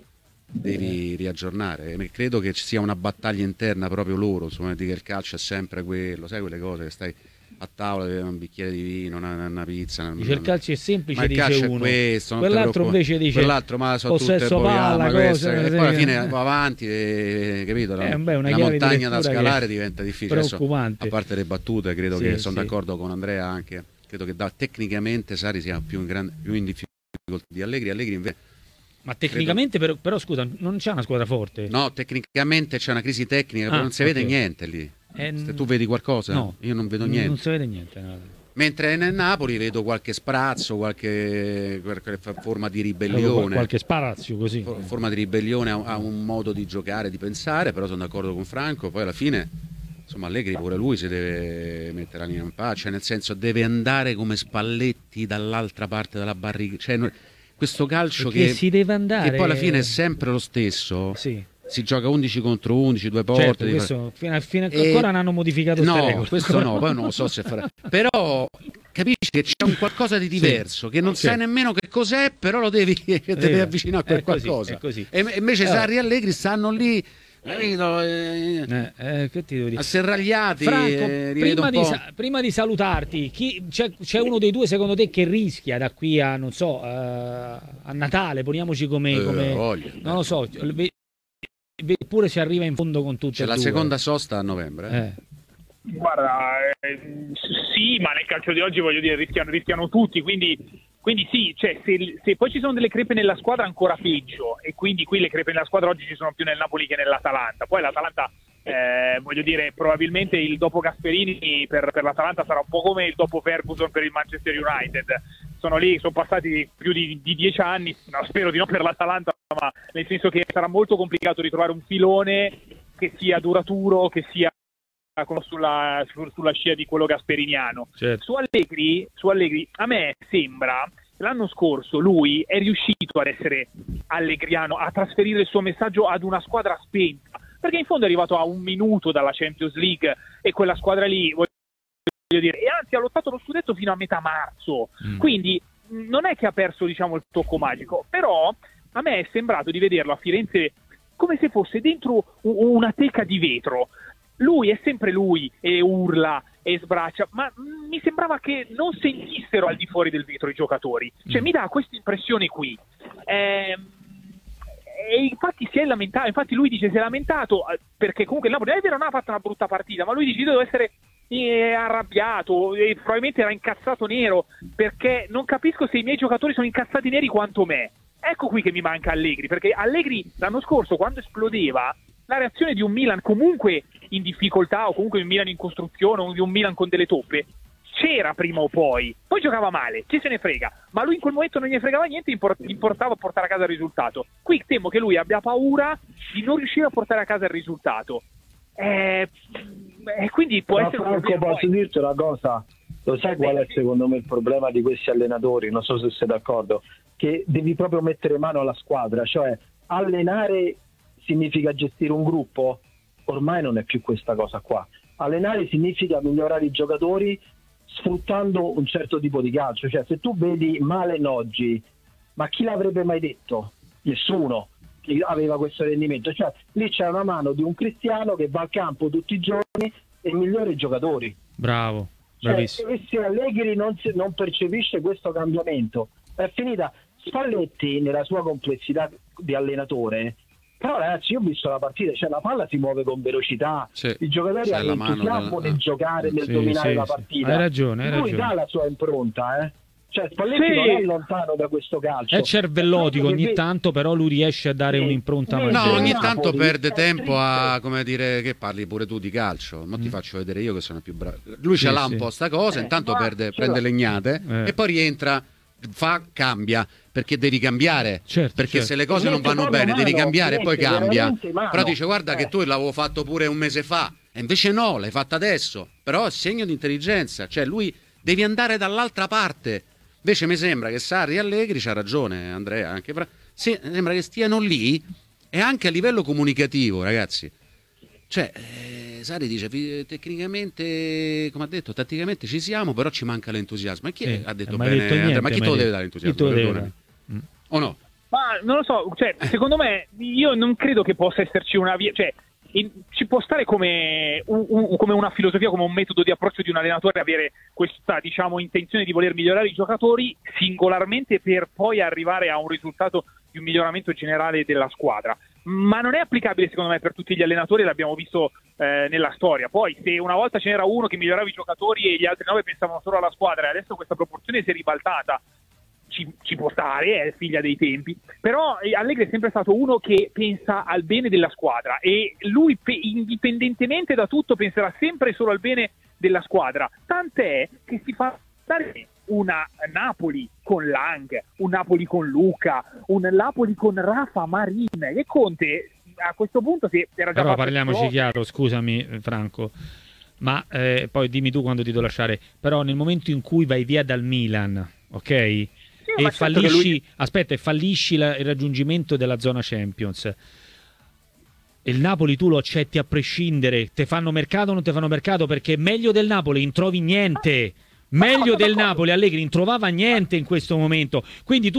Devi riaggiornare. Credo che ci sia una battaglia interna proprio loro, insomma, di che il calcio è sempre quello, sai, quelle cose che stai a tavola, un bicchiere di vino, una pizza. Dice il calcio è semplice, ma il calcio dice è uno. questo, Quell'altro invece dice quell'altro, ma sono tutte palla, cose, e poi alla fine va avanti, capito? La montagna da scalare diventa difficile. Preoccupante. A parte le battute, credo che sono d'accordo con Andrea anche. Credo che tecnicamente Sarri sia più in difficoltà di Allegri invece. Ma tecnicamente però scusa, non c'è una squadra forte? No, tecnicamente c'è una crisi tecnica, non si vede niente lì. Se tu vedi qualcosa? No, io non vedo niente. Non si vede niente. No. Mentre nel Napoli vedo qualche sprazzo, qualche forma di ribellione. Qualche sparazio così. Forma di ribellione a un modo di giocare, di pensare, però sono d'accordo con Franco. Poi alla fine, insomma, Allegri pure lui si deve mettere l'anima in pace, cioè nel senso deve andare come Spalletti dall'altra parte della barriera. Cioè, questo calcio che si deve andare, che poi alla fine è sempre lo stesso. Sì. Si gioca 11 contro 11, due porte. Certo, questo, fino ancora non hanno modificato queste regole. Questo no, poi non lo so se farà. Però capisci che c'è un qualcosa di diverso, che non sai nemmeno che cos'è, però lo devi avvicinare a quel qualcosa. È così. E invece Sarri e Allegri stanno lì, che ti devo dire? asserragliati. Franco, prima di salutarti, c'è uno dei due secondo te che rischia da qui a, non so, a Natale, poniamoci come non lo so, eppure si arriva in fondo con tutte e due. La seconda sosta a novembre. Guarda, sì, ma nel calcio di oggi voglio dire rischiano tutti, quindi sì, cioè, se poi ci sono delle crepe nella squadra ancora peggio, e quindi qui le crepe nella squadra oggi ci sono più nel Napoli che nell'Atalanta. Poi l'Atalanta, voglio dire, probabilmente il dopo Gasperini per l'Atalanta sarà un po' come il dopo Ferguson per il Manchester United. Sono passati più di 10 anni, no, spero di no per l'Atalanta, ma nel senso che sarà molto complicato ritrovare un filone che sia duraturo, che sia sulla scia di quello gasperiniano. Certo. Su Allegri a me sembra l'anno scorso lui è riuscito ad essere allegriano, a trasferire il suo messaggio ad una squadra spenta, perché in fondo è arrivato a un minuto dalla Champions League e quella squadra lì, voglio dire, e anzi ha lottato lo scudetto fino a metà marzo, quindi non è che ha perso, diciamo, il tocco magico, però a me è sembrato di vederlo a Firenze come se fosse dentro una teca di vetro. Lui è sempre lui, e urla e sbraccia, ma mi sembrava che non sentissero al di fuori del vetro i giocatori. Cioè mi dà questa impressione qui. E infatti si è lamentato, infatti lui dice si è lamentato perché comunque il Napoli non ha fatto una brutta partita, ma lui dice deve essere arrabbiato e probabilmente era incazzato nero, perché non capisco se i miei giocatori sono incazzati neri quanto me. Ecco qui che mi manca Allegri, perché Allegri l'anno scorso quando esplodeva la reazione di un Milan comunque in difficoltà, o comunque un Milan in costruzione, o di un Milan con delle toppe, c'era prima o poi giocava male, chi se ne frega, ma lui in quel momento non gli fregava niente, importava portare a casa il risultato. Qui temo che lui abbia paura di non riuscire a portare a casa il risultato, e quindi può essere un problema. Posso dirti una cosa? Lo sai qual è secondo me il problema di questi allenatori? Non so se sei d'accordo, che devi proprio mettere mano alla squadra, cioè allenare significa gestire un gruppo? Ormai non è più questa cosa qua. Allenare significa migliorare i giocatori sfruttando un certo tipo di calcio. Cioè, se tu vedi Malen oggi, ma chi l'avrebbe mai detto? Nessuno che aveva questo rendimento. Cioè, lì c'è una mano di un Cristiano che va al campo tutti i giorni e migliora i giocatori. Bravo, bravissimo. Cioè, se Allegri non percepisce questo cambiamento, è finita. Spalletti, nella sua complessità di allenatore, però ragazzi, io ho visto la partita, cioè la palla si muove con velocità, i giocatori hanno entusiasmo nel giocare, nel dominare la partita. Hai ragione. Lui dà la sua impronta, cioè Spalletti non è lontano da questo calcio. È cervellotico ogni tanto, però lui riesce a dare un'impronta maggiore. No, ogni tanto perde tempo a, come dire, che parli pure tu di calcio, ma ti faccio vedere io che sono più bravo. Lui ce l'ha un po' sta cosa, intanto prende legnate e poi rientra, cambia, perché devi cambiare, perché se le cose non vanno bene devi cambiare e poi cambia. Però dice guarda che tu l'avevo fatto pure un mese fa e invece no, l'hai fatta adesso, però è segno di intelligenza, cioè lui devi andare dall'altra parte. Invece mi sembra che Sarri e Allegri, c'ha ragione Andrea, anche sembra che stiano lì, e anche a livello comunicativo, ragazzi, cioè Sarri dice tecnicamente, come ha detto, tatticamente ci siamo, però ci manca l'entusiasmo. E chi ha detto bene? Detto niente, ma chi te lo deve dare l'entusiasmo? O no? Ma non lo so, cioè, secondo me io non credo che possa esserci una via, cioè ci può stare come una filosofia, come un metodo di approccio di un allenatore, avere questa, diciamo, intenzione di voler migliorare i giocatori singolarmente per poi arrivare a un risultato di un miglioramento generale della squadra, ma non è applicabile secondo me per tutti gli allenatori, l'abbiamo visto nella storia. Poi se una volta ce n'era uno che migliorava i giocatori e gli altri 9 pensavano solo alla squadra, e adesso questa proporzione si è ribaltata, ci può stare, è figlia dei tempi, però Allegri è sempre stato uno che pensa al bene della squadra, e lui indipendentemente da tutto penserà sempre solo al bene della squadra, tant'è che si fa stare una Napoli con Lang, un Napoli con Luca, un Napoli con Rafa Marin, che Conte a questo punto si era già però parliamoci chiaro, scusami Franco, ma poi dimmi tu quando ti devo lasciare, però nel momento in cui vai via dal Milan, ok? E fallisci, aspetta, e fallisci il raggiungimento della zona Champions, il Napoli tu lo accetti a prescindere, te fanno mercato o non te fanno mercato, perché meglio del Napoli non trovi niente. Meglio del Napoli Allegri non trovava niente in questo momento, quindi tu